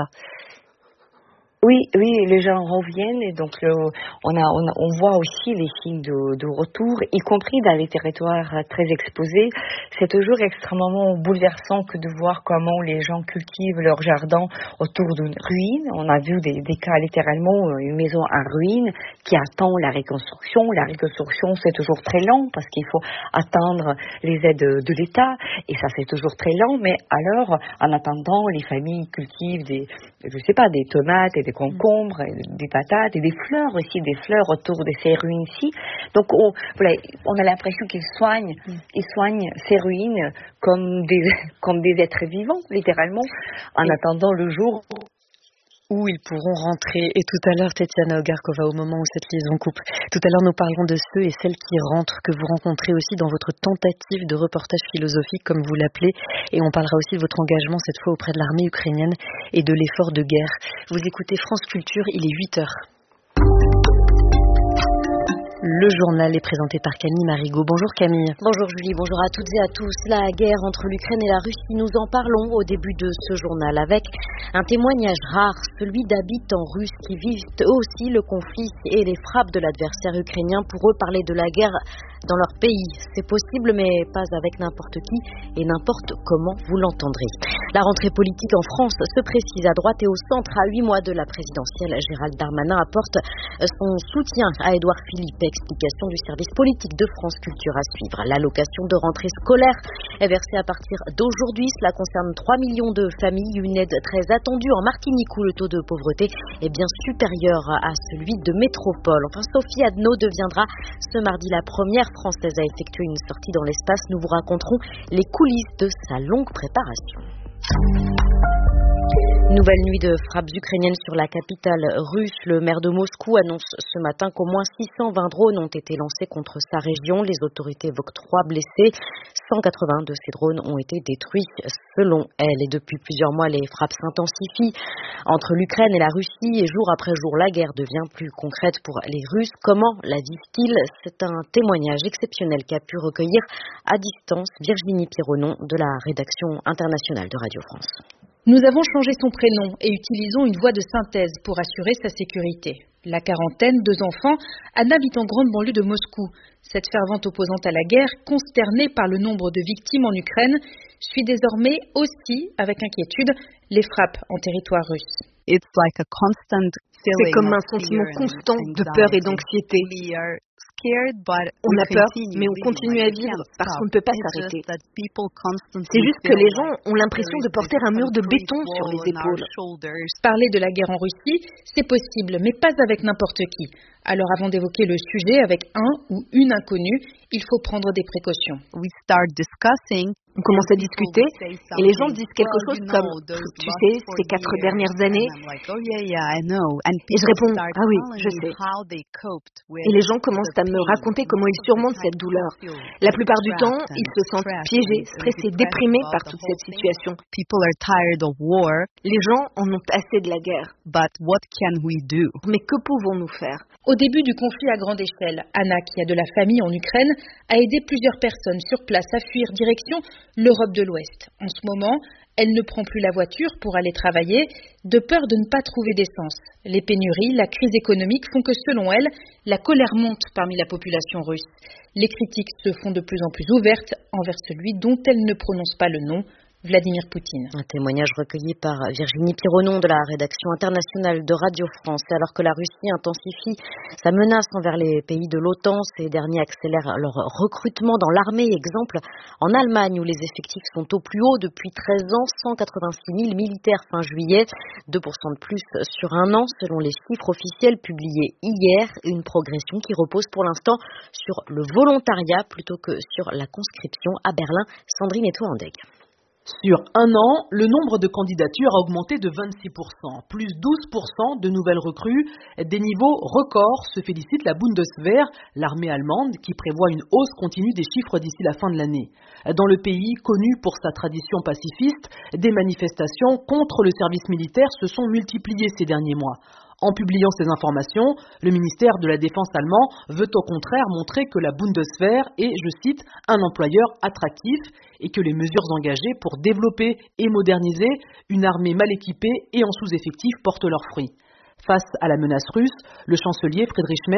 Oui, oui, les gens reviennent et donc le, on, a, on, a, on voit aussi les signes de, de retour, y compris dans les territoires très exposés. C'est toujours extrêmement bouleversant que de voir comment les gens cultivent leur jardin autour d'une ruine. On a vu des, des cas littéralement, une maison en ruine qui attend la reconstruction. La reconstruction, c'est toujours très lent parce qu'il faut attendre les aides de, de l'État et ça c'est toujours très lent. Mais alors, en attendant, les familles cultivent des, je sais pas, des tomates et des concombres, des patates et des fleurs aussi, des fleurs autour de ces ruines-ci. Donc on, voilà, on a l'impression qu'ils soignent, ils soignent ces ruines comme des, comme des êtres vivants, littéralement, en et attendant le jour où ils pourront rentrer. Et tout à l'heure, Tetiana Ogarkova, au moment où cette liaison coupe, tout à l'heure nous parlerons de ceux et celles qui rentrent, que vous rencontrez aussi dans votre tentative de reportage philosophique, comme vous l'appelez, et on parlera aussi de votre engagement cette fois auprès de l'armée ukrainienne et de l'effort de guerre. Vous écoutez France Culture, il est huit heures. Le journal est présenté par Camille Marigot. Bonjour Camille. Bonjour Julie, bonjour à toutes et à tous. La guerre entre l'Ukraine et la Russie, nous en parlons au début de ce journal avec un témoignage rare, celui d'habitants russes qui vivent eux aussi le conflit et les frappes de l'adversaire ukrainien. Pour eux, parler de la guerre dans leur pays, c'est possible mais pas avec n'importe qui et n'importe comment, vous l'entendrez. La rentrée politique en France se précise à droite et au centre. À huit mois de la présidentielle, Gérald Darmanin apporte son soutien à Édouard Philippe. Explication du service politique de France Culture à suivre. L'allocation de rentrée scolaire est versée à partir d'aujourd'hui. Cela concerne trois millions de familles. Une aide très attendue en Martinique où le taux de pauvreté est bien supérieur à celui de métropole. Enfin, Sophie Adno deviendra ce mardi la première Française à effectuer une sortie dans l'espace. Nous vous raconterons les coulisses de sa longue préparation. Nouvelle nuit de frappes ukrainiennes sur la capitale russe. Le maire de Moscou annonce ce matin qu'au moins six cent vingt drones ont été lancés contre sa région. Les autorités évoquent trois blessés. cent quatre-vingts de ces drones ont été détruits selon elle. Et depuis plusieurs mois, les frappes s'intensifient entre l'Ukraine et la Russie. Et jour après jour, la guerre devient plus concrète pour les Russes. Comment la vivent-ils? C'est un témoignage exceptionnel qu'a pu recueillir à distance Virginie Pironon de la rédaction internationale de Radio France. Nous avons changé son prénom et utilisons une voix de synthèse pour assurer sa sécurité. La quarantaine, deux enfants, Anna vit en grande banlieue de Moscou. Cette fervente opposante à la guerre, consternée par le nombre de victimes en Ukraine, suit désormais aussi, avec inquiétude, les frappes en territoire russe. C'est comme un sentiment constant de peur et d'anxiété. On a peur, mais on continue à vivre parce qu'on ne peut pas s'arrêter. C'est juste que les gens ont l'impression de porter un mur de béton sur les épaules. Parler de la guerre en Russie, c'est possible, mais pas avec n'importe qui. Alors avant d'évoquer le sujet avec un ou une inconnue, il faut prendre des précautions. On commence à discuter et les gens disent quelque chose comme « Tu sais, ces quatre dernières années… » Et je réponds « Ah oui, je sais. » Et les gens commencent à me raconter comment ils surmontent cette douleur. La plupart du temps, ils se sentent piégés, stressés, déprimés par toute cette situation. Les gens en ont assez de la guerre. Mais que pouvons-nous faire? Au début du conflit à grande échelle, Anna, qui a de la famille en Ukraine, a aidé plusieurs personnes sur place à fuir direction l'Europe de l'Ouest. En ce moment, elle ne prend plus la voiture pour aller travailler, de peur de ne pas trouver d'essence. Les pénuries, la crise économique font que, selon elle, la colère monte parmi la population russe. Les critiques se font de plus en plus ouvertes envers celui dont elle ne prononce pas le nom, Vladimir Poutine. Un témoignage recueilli par Virginie Pironon de la rédaction internationale de Radio France. Alors que la Russie intensifie sa menace envers les pays de l'OTAN, ces derniers accélèrent leur recrutement dans l'armée. Exemple, en Allemagne où les effectifs sont au plus haut depuis treize ans, cent quatre-vingt-six mille militaires fin juillet, deux pour cent de plus sur un an selon les chiffres officiels publiés hier. Une progression qui repose pour l'instant sur le volontariat plutôt que sur la conscription. À Berlin, Sandrine Etoandeg. Sur un an, le nombre de candidatures a augmenté de vingt-six pour cent, plus douze pour cent de nouvelles recrues, des niveaux records, se félicite la Bundeswehr, l'armée allemande, qui prévoit une hausse continue des chiffres d'ici la fin de l'année. Dans le pays, connu pour sa tradition pacifiste, des manifestations contre le service militaire se sont multipliées ces derniers mois. En publiant ces informations, le ministère de la Défense allemand veut au contraire montrer que la Bundeswehr est, je cite, un employeur attractif et que les mesures engagées pour développer et moderniser une armée mal équipée et en sous-effectif portent leurs fruits. Face à la menace russe, le chancelier Friedrich Merz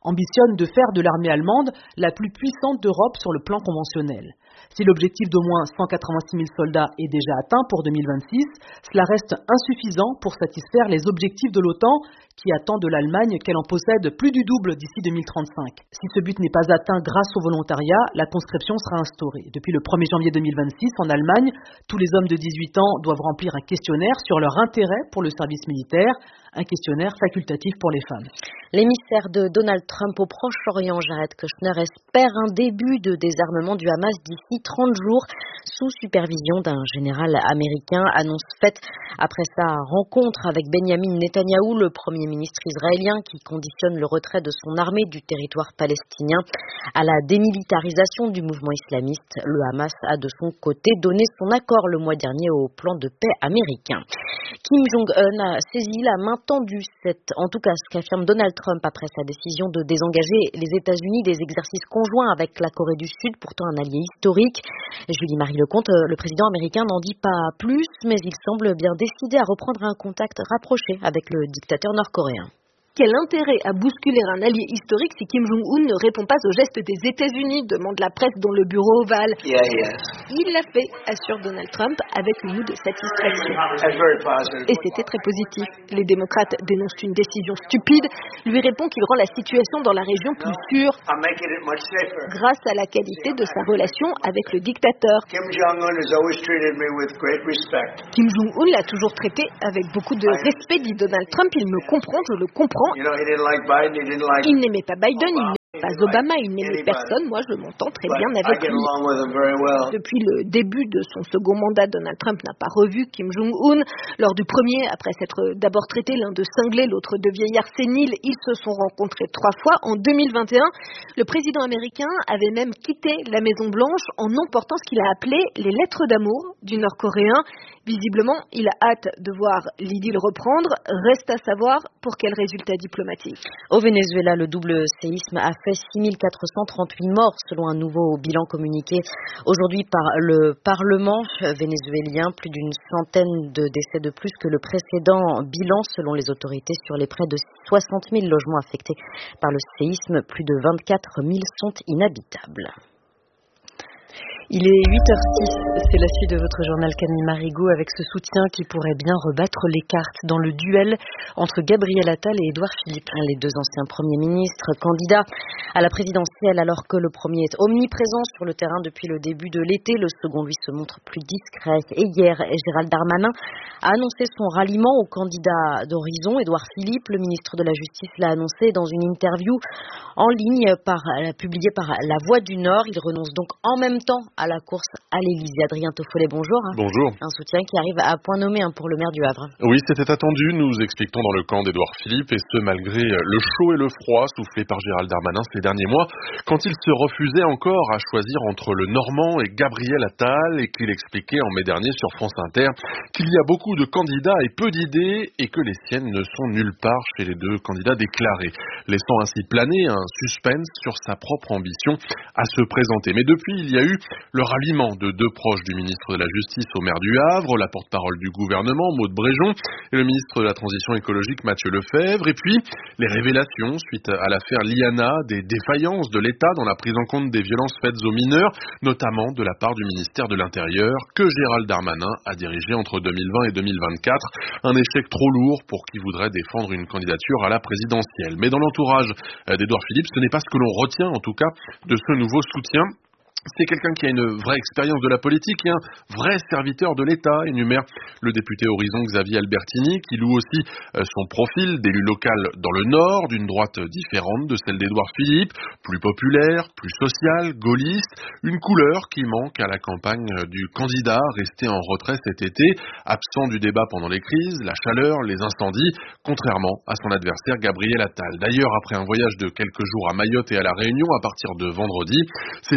ambitionne de faire de l'armée allemande la plus puissante d'Europe sur le plan conventionnel. Si l'objectif d'au moins cent quatre-vingt-six mille soldats est déjà atteint pour deux mille vingt-six, cela reste insuffisant pour satisfaire les objectifs de l'OTAN qui attend de l'Allemagne qu'elle en possède plus du double d'ici deux mille trente-cinq. Si ce but n'est pas atteint grâce au volontariat, la conscription sera instaurée. Depuis le premier janvier deux mille vingt-six, en Allemagne, tous les hommes de dix-huit ans doivent remplir un questionnaire sur leur intérêt pour le service militaire, un questionnaire facultatif pour les femmes. L'émissaire de Donald Trump au Proche-Orient, Jared Kushner, espère un début de désarmement du Hamas d'ici trente jours, sous supervision d'un général américain, annonce faite après sa rencontre avec Benjamin Netanyahou, le premier ministre israélien, qui conditionne le retrait de son armée du territoire palestinien à la démilitarisation du mouvement islamiste. Le Hamas a de son côté donné son accord le mois dernier au plan de paix américain. Kim Jong-un a saisi la main tendue, c'est en tout cas ce qu'affirme Donald Trump après sa décision de désengager les États-Unis des exercices conjoints avec la Corée du Sud, pourtant un allié historique. Julie-Marie Lecomte, le président américain n'en dit pas plus, mais il semble bien décidé à reprendre un contact rapproché avec le dictateur nord-coréen. Quel intérêt à bousculer un allié historique si Kim Jong-un ne répond pas aux gestes des États-Unis, demande la presse dans le bureau ovale. Yeah, yes. Il l'a fait, assure Donald Trump, avec une moue de satisfaction. Et c'était très positif. Les démocrates dénoncent une décision stupide, lui répond qu'il rend la situation dans la région plus sûre grâce à la qualité de sa relation avec le dictateur. Kim Jong-un has always treated me with great respect. Kim Jong-un l'a toujours traité avec beaucoup de respect, dit Donald Trump. Il me comprend, je le comprends. You know, he didn't like Biden, he didn't like Il n'aimait pas Biden, il n'aimait pas Anybody. Obama, il n'aimait Anybody. personne. Moi, je m'entends très But bien I avec get lui. along with him very well. Depuis le début de son second mandat, Donald Trump n'a pas revu Kim Jong-un. Lors du premier, après s'être d'abord traité l'un de cinglé, l'autre de vieillard sénile, ils se sont rencontrés trois fois. En deux mille vingt et un, le président américain avait même quitté la Maison-Blanche en emportant ce qu'il a appelé les lettres d'amour du Nord-Coréen. Visiblement, il a hâte de voir l'idylle reprendre. Reste à savoir pour quel résultat diplomatique. Au Venezuela, le double séisme a fait six mille quatre cent trente-huit morts selon un nouveau bilan communiqué aujourd'hui par le Parlement vénézuélien. Plus d'une centaine de décès de plus que le précédent bilan selon les autorités sur les près de soixante mille logements affectés par le séisme. Plus de vingt-quatre mille sont inhabitables. Il est huit heures six, c'est la suite de votre journal Camille Marigot avec ce soutien qui pourrait bien rebattre les cartes dans le duel entre Gabriel Attal et Édouard Philippe. Les deux anciens premiers ministres candidats à la présidentielle alors que le premier est omniprésent sur le terrain depuis le début de l'été. Le second, lui, se montre plus discret. Et hier, Gérald Darmanin a annoncé son ralliement au candidat d'Horizon, Édouard Philippe. Le ministre de la Justice l'a annoncé dans une interview en ligne par, publiée par La Voix du Nord. Il renonce donc en même temps à la course à l'Élysée. Adrien Toffolet, bonjour. Bonjour. Un soutien qui arrive à point nommé hein, pour le maire du Havre. Oui, c'était attendu, nous expliquons dans le camp d'Édouard Philippe, et ce malgré le chaud et le froid soufflé par Gérald Darmanin ces derniers mois, quand il se refusait encore à choisir entre le Normand et Gabriel Attal, et qu'il expliquait en mai dernier sur France Inter qu'il y a beaucoup de candidats et peu d'idées, et que les siennes ne sont nulle part chez les deux candidats déclarés, laissant ainsi planer un suspense sur sa propre ambition à se présenter. Mais depuis, il y a eu le ralliement de deux proches du ministre de la Justice au maire du Havre, la porte-parole du gouvernement, Maud Bréjon, et le ministre de la Transition écologique, Mathieu Lefebvre, et puis les révélations suite à l'affaire Liana, des défaillances de l'État dans la prise en compte des violences faites aux mineurs, notamment de la part du ministère de l'Intérieur, que Gérald Darmanin a dirigé entre deux mille vingt et deux mille vingt-quatre. Un échec trop lourd pour qui voudrait défendre une candidature à la présidentielle. Mais dans l'entourage d'Édouard Philippe, ce n'est pas ce que l'on retient, en tout cas, de ce nouveau soutien. C'est quelqu'un qui a une vraie expérience de la politique et un vrai serviteur de l'État, énumère le député Horizon Xavier Albertini, qui loue aussi son profil d'élu local dans le Nord, d'une droite différente de celle d'Édouard Philippe, plus populaire, plus sociale, gaulliste, une couleur qui manque à la campagne du candidat resté en retrait cet été, absent du débat pendant les crises, la chaleur, les incendies, contrairement à son adversaire Gabriel Attal. D'ailleurs, après un voyage de quelques jours à Mayotte et à La Réunion à partir de vendredi, c'est chez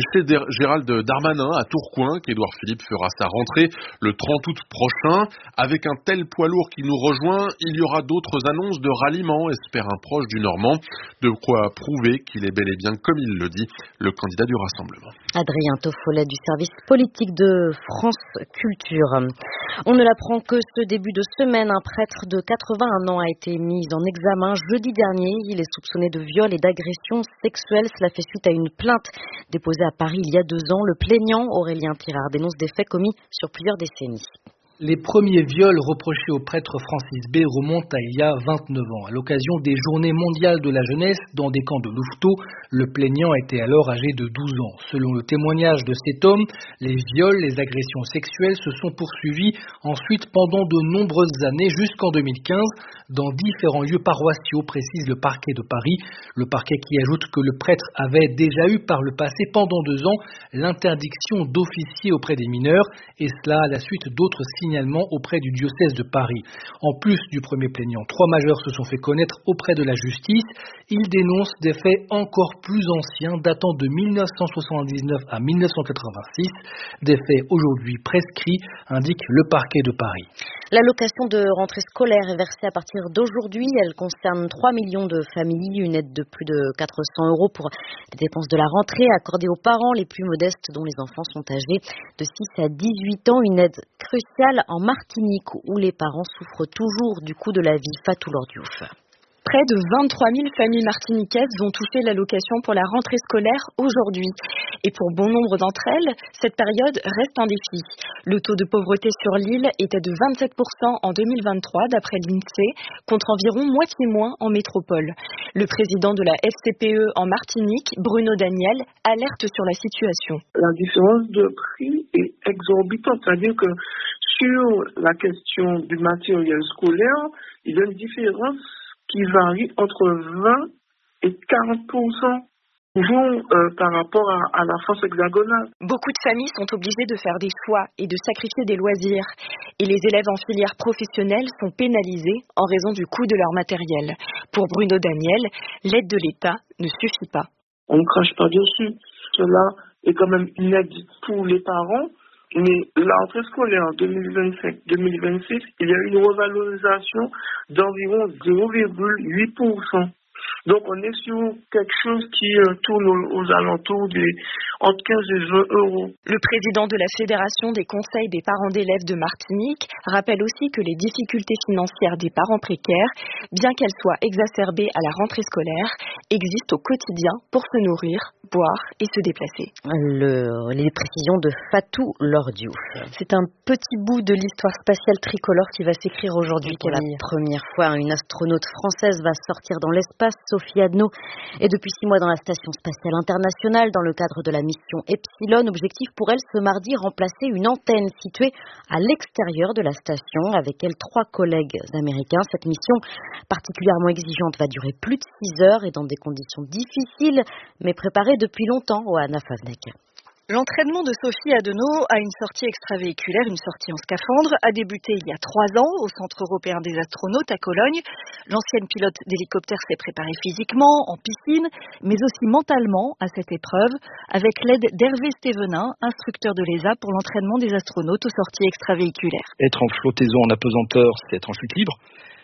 Gérald Darmanin à Tourcoing qu'Édouard Philippe fera sa rentrée le trente août prochain. Avec un tel poids lourd qui nous rejoint, il y aura d'autres annonces de ralliement, espère un proche du Normand. De quoi prouver qu'il est bel et bien, comme il le dit, le candidat du Rassemblement. Adrien Toffolet du service politique de France Culture. On ne l'apprend que ce début de semaine. Un prêtre de quatre-vingt-un ans a été mis en examen jeudi dernier. Il est soupçonné de viol et d'agression sexuelle. Cela fait suite à une plainte déposée à Paris il y a deux ans. Le plaignant, Aurélien Tirard, dénonce des faits commis sur plusieurs décennies. Les premiers viols reprochés au prêtre Francis B. remontent à il y a vingt-neuf ans. À l'occasion des Journées mondiales de la jeunesse dans des camps de Louveteaux, le plaignant était alors âgé de douze ans. Selon le témoignage de cet homme, les viols, les agressions sexuelles se sont poursuivis ensuite pendant de nombreuses années jusqu'en deux mille quinze dans différents lieux paroissiaux, précise le parquet de Paris. Le parquet qui ajoute que le prêtre avait déjà eu par le passé pendant deux ans l'interdiction d'officier auprès des mineurs et cela à la suite d'autres signes auprès du diocèse de Paris. En plus du premier plaignant, trois majeurs se sont fait connaître auprès de la justice. Ils dénoncent des faits encore plus anciens datant de mille neuf cent soixante-dix-neuf à mille neuf cent quatre-vingt-six. Des faits aujourd'hui prescrits, indique le parquet de Paris. L'allocation de rentrée scolaire est versée à partir d'aujourd'hui. Elle concerne trois millions de familles, une aide de plus de quatre cents euros pour les dépenses de la rentrée accordée aux parents les plus modestes dont les enfants sont âgés de six à dix-huit ans. Une aide cruciale en Martinique où les parents souffrent toujours du coût de la vie. Fatou Lordiouf. Près de vingt-trois mille familles martiniquaises vont toucher l'allocation pour la rentrée scolaire aujourd'hui. Et pour bon nombre d'entre elles, cette période reste un défi. Le taux de pauvreté sur l'île était de vingt-sept pour cent en deux mille vingt-trois, d'après l'INSEE, contre environ moitié moins en métropole. Le président de la F C P E en Martinique, Bruno Daniel, alerte sur la situation. La différence de prix est exorbitante, c'est-à-dire que sur la question du matériel scolaire, il y a une différence qui varie entre vingt et quarante pour cent toujours euh, par rapport à, à la France hexagonale. Beaucoup de familles sont obligées de faire des choix et de sacrifier des loisirs. Et les élèves en filière professionnelle sont pénalisés en raison du coût de leur matériel. Pour Bruno Daniel, l'aide de l'État ne suffit pas. On ne crache pas dessus. Cela est quand même une aide pour les parents. Mais la rentrée scolaire en deux mille vingt-cinq deux mille vingt-six, il y a eu une revalorisation d'environ zéro virgule huit pour cent. Donc on est sur quelque chose qui euh, tourne aux, aux alentours des entre quinze et vingt euros. Le président de la Fédération des conseils des parents d'élèves de Martinique rappelle aussi que les difficultés financières des parents précaires, bien qu'elles soient exacerbées à la rentrée scolaire, existent au quotidien pour se nourrir, boire et se déplacer. Le, les précisions de Fatou Lordiouf. C'est un petit bout de l'histoire spatiale tricolore qui va s'écrire aujourd'hui. Pour la première fois, une astronaute française va sortir dans l'espace. Sophie Adno est depuis six mois dans la Station spatiale internationale dans le cadre de la mission Epsilon. Objectif pour elle ce mardi, remplacer une antenne située à l'extérieur de la station avec elle trois collègues américains. Cette mission particulièrement exigeante va durer plus de six heures et dans des conditions difficiles mais préparées depuis longtemps. Oana Favnek. L'entraînement de Sophie Adenau à une sortie extravéhiculaire, une sortie en scaphandre, a débuté il y a trois ans au Centre européen des astronautes à Cologne. L'ancienne pilote d'hélicoptère s'est préparée physiquement, en piscine, mais aussi mentalement à cette épreuve, avec l'aide d'Hervé Stévenin, instructeur de l'E S A pour l'entraînement des astronautes aux sorties extravéhiculaires. Être en flottaison, en apesanteur, c'est être en chute libre.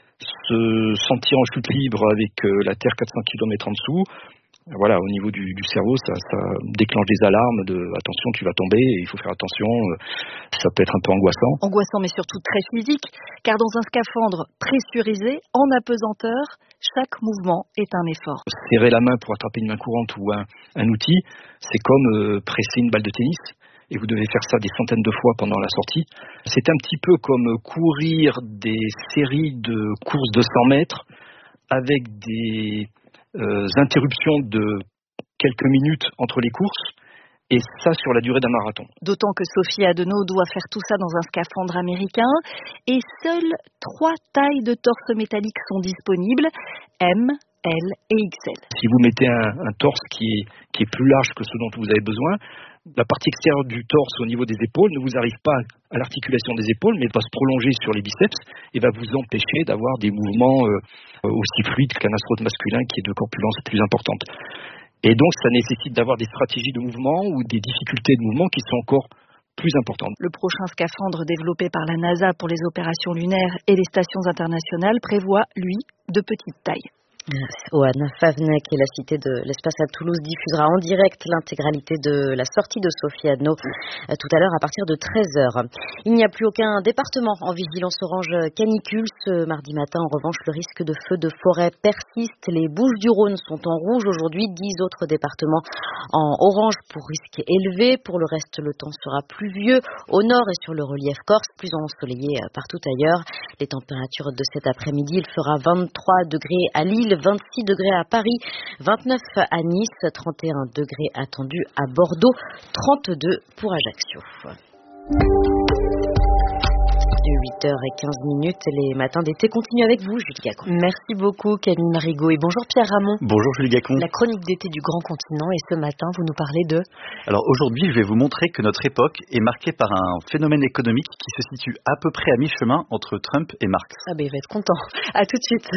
Se sentir en chute libre avec la Terre quatre cents kilomètres en dessous, voilà, au niveau du, du cerveau, ça, ça déclenche des alarmes de attention, tu vas tomber, il faut faire attention. Ça peut être un peu angoissant. Angoissant, mais surtout très physique, car dans un scaphandre pressurisé, en apesanteur, chaque mouvement est un effort. Serrer la main pour attraper une main courante ou un, un outil, c'est comme euh, presser une balle de tennis. Et vous devez faire ça des centaines de fois pendant la sortie. C'est un petit peu comme courir des séries de courses de cent mètres avec des Euh, interruptions de quelques minutes entre les courses, et ça sur la durée d'un marathon. D'autant que Sophie Adenau doit faire tout ça dans un scaphandre américain, et seules trois tailles de torse métallique sont disponibles, M, L et X L. Si vous mettez un, un torse qui est, qui est plus large que ce dont vous avez besoin, la partie extérieure du torse au niveau des épaules ne vous arrive pas à l'articulation des épaules, mais va se prolonger sur les biceps et va vous empêcher d'avoir des mouvements euh, aussi fluides qu'un astronaute masculin qui est de corpulence plus importante. Et donc, ça nécessite d'avoir des stratégies de mouvement ou des difficultés de mouvement qui sont encore plus importantes. Le prochain scaphandre développé par la NASA pour les opérations lunaires et les stations internationales prévoit, lui, de petite taille. Oana Favnek et la Cité de l'Espace à Toulouse diffusera en direct l'intégralité de la sortie de Sophie Adno tout à l'heure à partir de treize heures. Il n'y a plus aucun département en vigilance orange canicule ce mardi matin. En revanche, le risque de feu de forêt persiste. Les Bouches-du-Rhône sont en rouge aujourd'hui, dix autres départements en orange pour risque élevé. Pour le reste, le temps sera pluvieux au nord et sur le relief corse, plus ensoleillé partout ailleurs. Les températures de cet après-midi, il fera vingt-trois degrés à Lille, vingt-six degrés à Paris, vingt-neuf à Nice, trente et un degrés attendus à Bordeaux, trente-deux pour Ajaccio. huit heures quinze minutes, les matins d'été continuent avec vous, Julie Gacon. Merci beaucoup, Camille Marigot. Et bonjour Pierre Ramon. Bonjour Julie Gacon. La chronique d'été du Grand Continent, et ce matin, vous nous parlez de... Alors aujourd'hui, je vais vous montrer que notre époque est marquée par un phénomène économique qui se situe à peu près à mi-chemin entre Trump et Marx. Ah ben, il va être content. À tout de suite.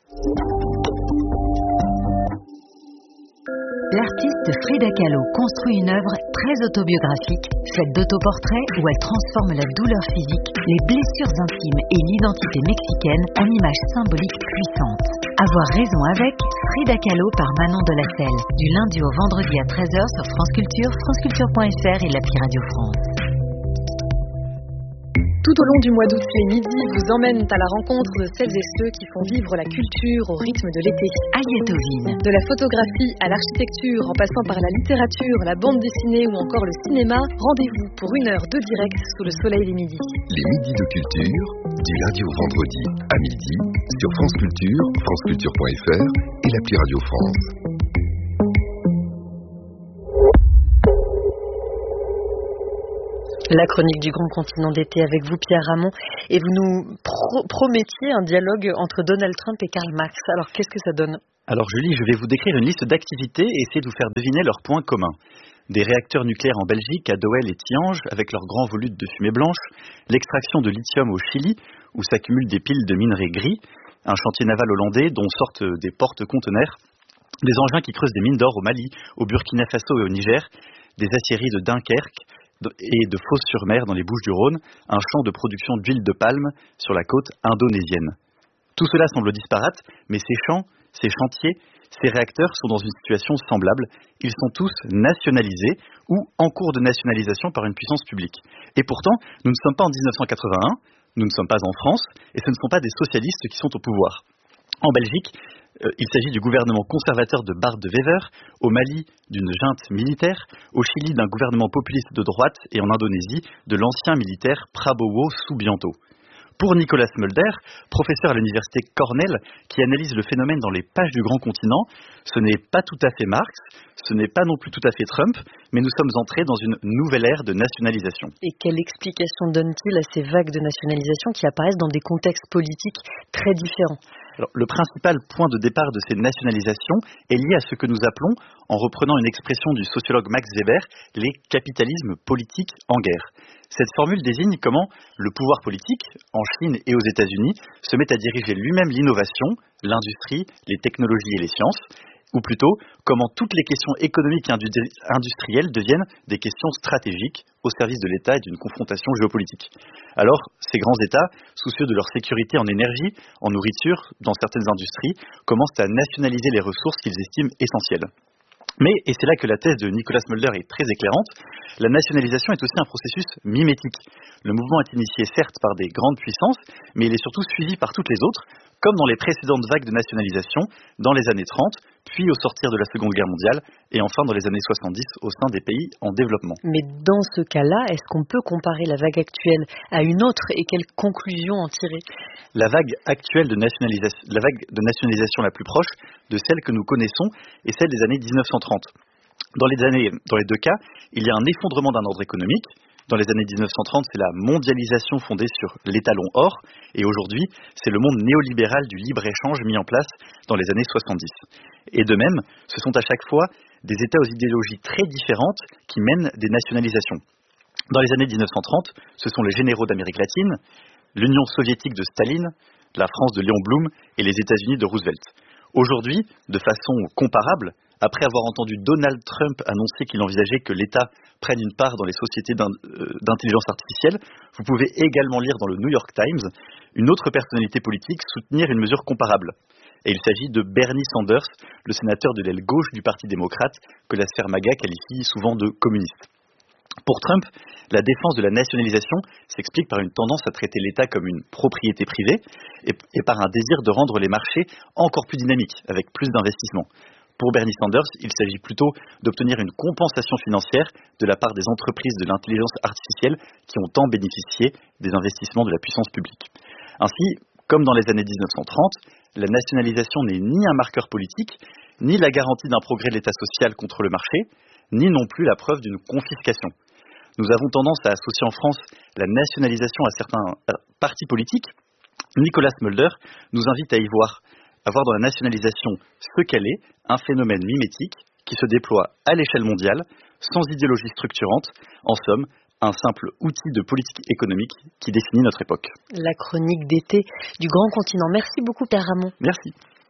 L'artiste Frida Kahlo construit une œuvre très autobiographique, faite d'autoportraits où elle transforme la douleur physique, les blessures intimes et l'identité mexicaine en images symboliques puissantes. Avoir raison avec Frida Kahlo par Manon Delacelle, du lundi au vendredi à treize heures sur France Culture, franceculture point f r et l'appli Radio France. Tout au long du mois d'août, les midis vous emmènent à la rencontre de celles et ceux qui font vivre la culture au rythme de l'été. Ayatollah. De la photographie à l'architecture, en passant par la littérature, la bande dessinée ou encore le cinéma, rendez-vous pour une heure de direct sous le soleil des midis. Les midis de culture, du lundi au vendredi à midi, sur France Culture, franceculture point f r et l'appli Radio France. La chronique du Grand Continent d'été avec vous, Pierre Ramon, et vous nous pro- promettiez un dialogue entre Donald Trump et Karl Marx. Alors, qu'est-ce que ça donne ? Alors Julie, je vais vous décrire une liste d'activités et essayer de vous faire deviner leurs points communs. Des réacteurs nucléaires en Belgique, à Doel et Tihange, avec leurs grands volutes de fumée blanche, l'extraction de lithium au Chili, où s'accumulent des piles de minerais gris, un chantier naval hollandais dont sortent des porte-conteneurs, des engins qui creusent des mines d'or au Mali, au Burkina Faso et au Niger, des aciéries de Dunkerque, et de Fos-sur-Mer dans les Bouches-du-Rhône, un champ de production d'huile de palme sur la côte indonésienne. Tout cela semble disparate, mais ces champs, ces chantiers, ces réacteurs sont dans une situation semblable. Ils sont tous nationalisés ou en cours de nationalisation par une puissance publique. Et pourtant, nous ne sommes pas en dix-neuf cent quatre-vingt-un, nous ne sommes pas en France, et ce ne sont pas des socialistes qui sont au pouvoir. En Belgique, Euh, il s'agit du gouvernement conservateur de Bart de Wever, au Mali d'une junte militaire, au Chili d'un gouvernement populiste de droite et en Indonésie de l'ancien militaire Prabowo Subianto. Pour Nicolas Mulder, professeur à l'université Cornell, qui analyse le phénomène dans les pages du Grand Continent, ce n'est pas tout à fait Marx, ce n'est pas non plus tout à fait Trump, mais nous sommes entrés dans une nouvelle ère de nationalisation. Et quelle explication donne-t-il à ces vagues de nationalisation qui apparaissent dans des contextes politiques très différents ? Alors, le principal point de départ de ces nationalisations est lié à ce que nous appelons, en reprenant une expression du sociologue Max Weber, les capitalismes politiques en guerre. Cette formule désigne comment le pouvoir politique, en Chine et aux États-Unis, se met à diriger lui-même l'innovation, l'industrie, les technologies et les sciences, ou plutôt comment toutes les questions économiques et industrielles deviennent des questions stratégiques au service de l'État et d'une confrontation géopolitique. Alors, ces grands États, soucieux de leur sécurité en énergie, en nourriture, dans certaines industries, commencent à nationaliser les ressources qu'ils estiment essentielles. Mais, et c'est là que la thèse de Nicolas Mulder est très éclairante, la nationalisation est aussi un processus mimétique. Le mouvement est initié certes par des grandes puissances, mais il est surtout suivi par toutes les autres, comme dans les précédentes vagues de nationalisation, dans les années trente, puis au sortir de la Seconde Guerre mondiale, et enfin dans les années soixante-dix au sein des pays en développement. Mais dans ce cas-là, est-ce qu'on peut comparer la vague actuelle à une autre et quelles conclusions en tirer ? La vague actuelle de nationalisation, la vague de nationalisation la plus proche de celle que nous connaissons est celle des années dix-neuf cent trente. Dans les, années, dans les deux cas, il y a un effondrement d'un ordre économique. Dans les années dix-neuf cent trente, c'est la mondialisation fondée sur l'étalon or, et aujourd'hui, c'est le monde néolibéral du libre-échange mis en place dans les années soixante-dix. Et de même, ce sont à chaque fois des États aux idéologies très différentes qui mènent des nationalisations. Dans les années dix-neuf cent trente, ce sont les généraux d'Amérique latine, l'Union soviétique de Staline, la France de Léon Blum et les États-Unis de Roosevelt. Aujourd'hui, de façon comparable, Après avoir entendu Donald Trump annoncer qu'il envisageait que l'État prenne une part dans les sociétés d'intelligence artificielle, vous pouvez également lire dans le New York Times une autre personnalité politique soutenir une mesure comparable. Et il s'agit de Bernie Sanders, le sénateur de l'aile gauche du Parti démocrate, que la sphère MAGA qualifie souvent de communiste. Pour Trump, la défense de la nationalisation s'explique par une tendance à traiter l'État comme une propriété privée et, et par un désir de rendre les marchés encore plus dynamiques, avec plus d'investissements. Pour Bernie Sanders, il s'agit plutôt d'obtenir une compensation financière de la part des entreprises de l'intelligence artificielle qui ont tant bénéficié des investissements de la puissance publique. Ainsi, comme dans les années dix-neuf cent trente, la nationalisation n'est ni un marqueur politique, ni la garantie d'un progrès de l'État social contre le marché, ni non plus la preuve d'une confiscation. Nous avons tendance à associer en France la nationalisation à certains partis politiques. Nicolas Mulder nous invite à y voir, à voir dans la nationalisation ce qu'elle est, un phénomène mimétique qui se déploie à l'échelle mondiale, sans idéologie structurante, en somme, un simple outil de politique économique qui définit notre époque. La chronique d'été du Grand Continent. Merci beaucoup, Pierre Ramon. Merci.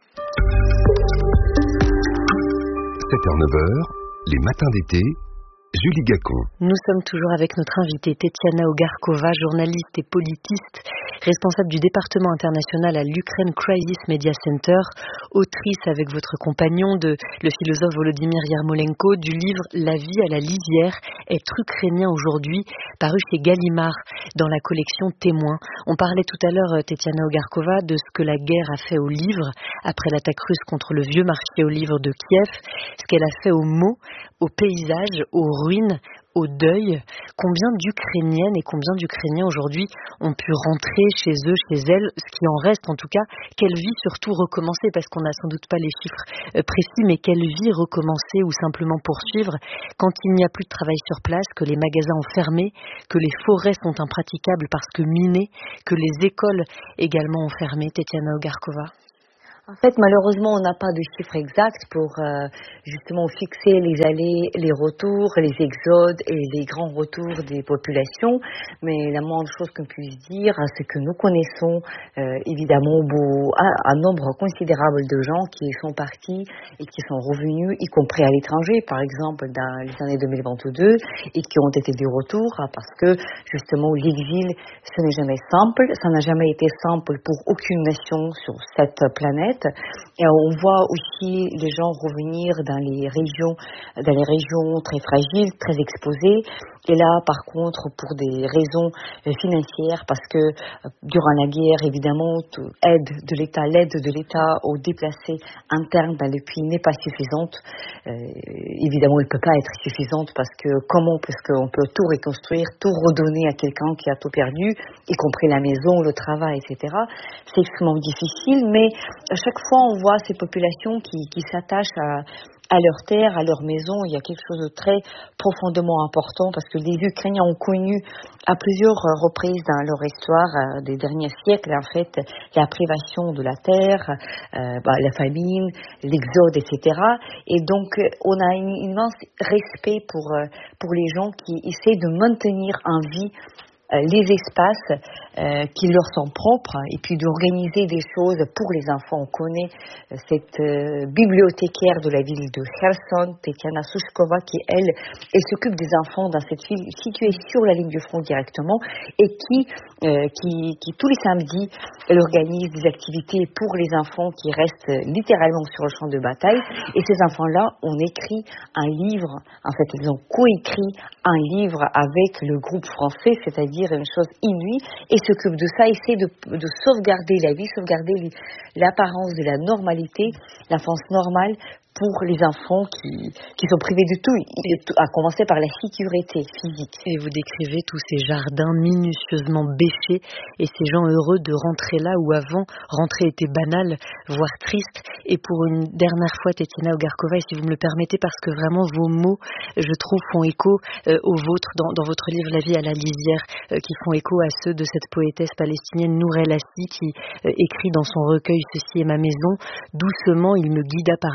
sept heures neuf heures, les matins d'été, Julie Gacon. Nous sommes toujours avec notre invitée Tetiana Ogarkova, journaliste et politiste, responsable du département international à l'Ukraine Crisis Media Center, autrice avec votre compagnon de le philosophe Volodymyr Yarmolenko du livre La vie à la lisière, être ukrainien aujourd'hui, paru chez Gallimard dans la collection Témoins. On parlait tout à l'heure, Tetiana Ogarkova, de ce que la guerre a fait aux livres après l'attaque russe contre le vieux marché aux livres de Kiev, ce qu'elle a fait aux mots, aux paysages, aux ruines, au deuil. Combien d'Ukrainiennes et combien d'Ukrainiens aujourd'hui ont pu rentrer chez eux, chez elles, ce qui en reste en tout cas, quelle vie surtout recommencer, parce qu'on n'a sans doute pas les chiffres précis, mais quelle vie recommencer ou simplement poursuivre quand il n'y a plus de travail sur place, que les magasins ont fermé, que les forêts sont impraticables parce que minées, que les écoles également ont fermé. Tetiana Ogarkova. En fait, malheureusement, on n'a pas de chiffres exacts pour euh, justement fixer les allées, les retours, les exodes et les grands retours des populations. Mais la moindre chose qu'on puisse dire, c'est que nous connaissons euh, évidemment beau, un, un nombre considérable de gens qui sont partis et qui sont revenus, y compris à l'étranger, par exemple dans les années deux mille vingt-deux, et qui ont été de retour parce que justement l'exil, ce n'est jamais simple. Ça n'a jamais été simple pour aucune nation sur cette planète. Et on voit aussi les gens revenir dans les régions, dans les régions très fragiles, très exposées. Et là, par contre, pour des raisons financières, parce que durant la guerre, évidemment, aide de l'État, l'aide de l'État aux déplacés internes dans le pays n'est pas suffisante. Euh, évidemment, elle ne peut pas être suffisante parce que comment, parce qu'on peut tout reconstruire, tout redonner à quelqu'un qui a tout perdu, y compris la maison, le travail, et cetera. C'est extrêmement difficile, mais à chaque fois, on voit ces populations qui, qui s'attachent à à leur terre, à leur maison. Il y a quelque chose de très profondément important parce que les Ukrainiens ont connu à plusieurs reprises dans leur histoire euh, des derniers siècles, en fait, la privation de la terre, euh, bah, la famine, l'exode, et cetera. Et donc, on a un immense respect pour, euh, pour les gens qui essaient de maintenir en vie les espaces euh, qui leur sont propres et puis d'organiser des choses pour les enfants. On connaît euh, cette euh, bibliothécaire de la ville de Kherson, Tetiana Sushkova, qui elle, elle s'occupe des enfants dans cette ville située sur la ligne du front directement et qui, euh, qui, qui tous les samedis, elle organise des activités pour les enfants qui restent littéralement sur le champ de bataille. Et ces enfants-là ont écrit un livre, en fait ils ont coécrit un livre avec le groupe français, c'est-à-dire dire une chose inouïe, et s'occupe de ça, essaie de, de sauvegarder la vie, sauvegarder l'apparence de la normalité, l'enfance normale pour les enfants qui, qui sont privés de tout, à commencer par la sécurité physique. Et vous décrivez tous ces jardins minutieusement bêchés et ces gens heureux de rentrer là où avant, rentrer était banal, voire triste. Et pour une dernière fois, Tetiana Ogarkova, et si vous me le permettez, parce que vraiment vos mots, je trouve, font écho euh, aux vôtres dans, dans votre livre La vie à la lisière, euh, qui font écho à ceux de cette poétesse palestinienne Nour El Assi, qui euh, écrit dans son recueil Ceci est ma maison, doucement il me guida par la main jusqu'à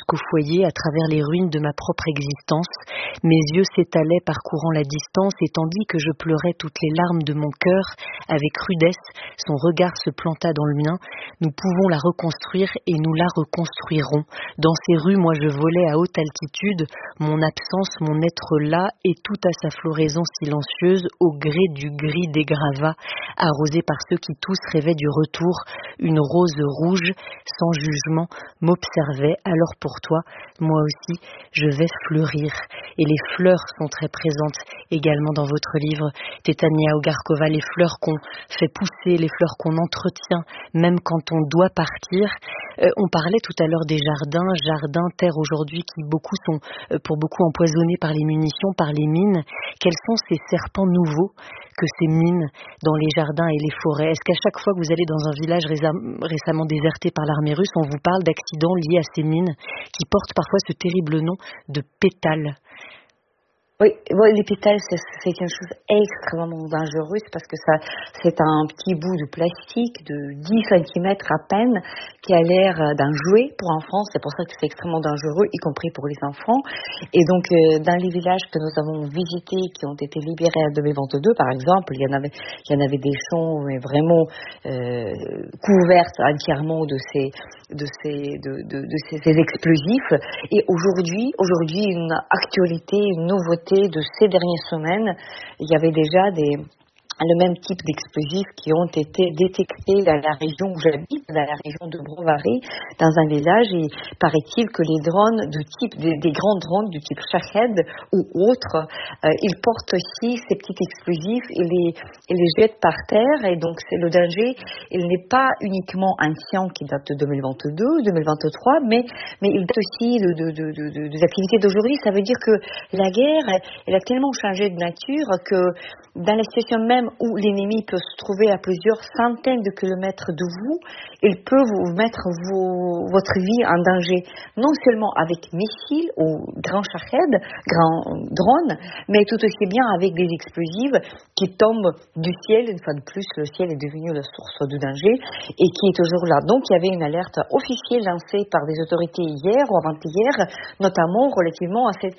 jusqu'au foyer, à travers les ruines de ma propre existence. Mes yeux s'étalaient parcourant la distance, et tandis que je pleurais toutes les larmes de mon cœur, avec rudesse, son regard se planta dans le mien. Nous pouvons la reconstruire et nous la reconstruirons. Dans ces rues, moi je volais à haute altitude, mon absence, mon être là, et tout à sa floraison silencieuse, au gré du gris des gravats, arrosé par ceux qui tous rêvaient du retour. Une rose rouge, sans jugement, m'observait. Alors pour toi, moi aussi, je vais fleurir. Et les fleurs sont très présentes également dans votre livre, Tetania Ogarkova, les fleurs qu'on fait pousser, les fleurs qu'on entretient, même quand on doit partir. Euh, on parlait tout à l'heure des jardins, jardins, terres aujourd'hui qui beaucoup sont, euh, pour beaucoup empoisonnés par les munitions, par les mines. Quels sont ces serpents nouveaux que ces mines dans les jardins et les forêts? Est-ce qu'à chaque fois que vous allez dans un village récemment déserté par l'armée russe, on vous parle d'accidents liés à ces mines qui portent parfois ce terrible nom de pétales? Oui, bon, les pétales, c'est, c'est quelque chose extrêmement dangereux parce que ça, c'est un petit bout de plastique de dix centimètres à peine qui a l'air d'un jouet pour enfants. C'est pour ça que c'est extrêmement dangereux, y compris pour les enfants. Et donc, euh, dans les villages que nous avons visités, qui ont été libérés en deux mille vingt-deux, par exemple, il y en avait, il y en avait des champs mais vraiment euh, couverts entièrement de ces, de ces, de, de, de ces, ces explosifs. Et aujourd'hui, aujourd'hui, une actualité, une nouveauté de ces dernières semaines, il y avait déjà des, le même type d'explosifs qui ont été détectés dans la région où j'habite, dans la région de Brovary, dans un village, et paraît-il que les drones du type, des, des grands drones du type Shahed ou autres, euh, ils portent aussi ces petits explosifs et les, et les jettent par terre, et donc c'est le danger. Il n'est pas uniquement ancien qui date de deux mille vingt-deux, deux mille vingt-trois, mais, mais il date aussi de, de, de, de, de, des activités d'aujourd'hui. Ça veut dire que la guerre, elle a tellement changé de nature que dans la situation même où l'ennemi peut se trouver à plusieurs centaines de kilomètres de vous, il peut vous mettre vos, votre vie en danger, non seulement avec missiles ou grands Shahed, grands drones, mais tout aussi bien avec des explosifs qui tombent du ciel. Une fois de plus, le ciel est devenu la source du danger et qui est toujours là. Donc, il y avait une alerte officielle lancée par des autorités hier ou avant-hier, notamment relativement à cette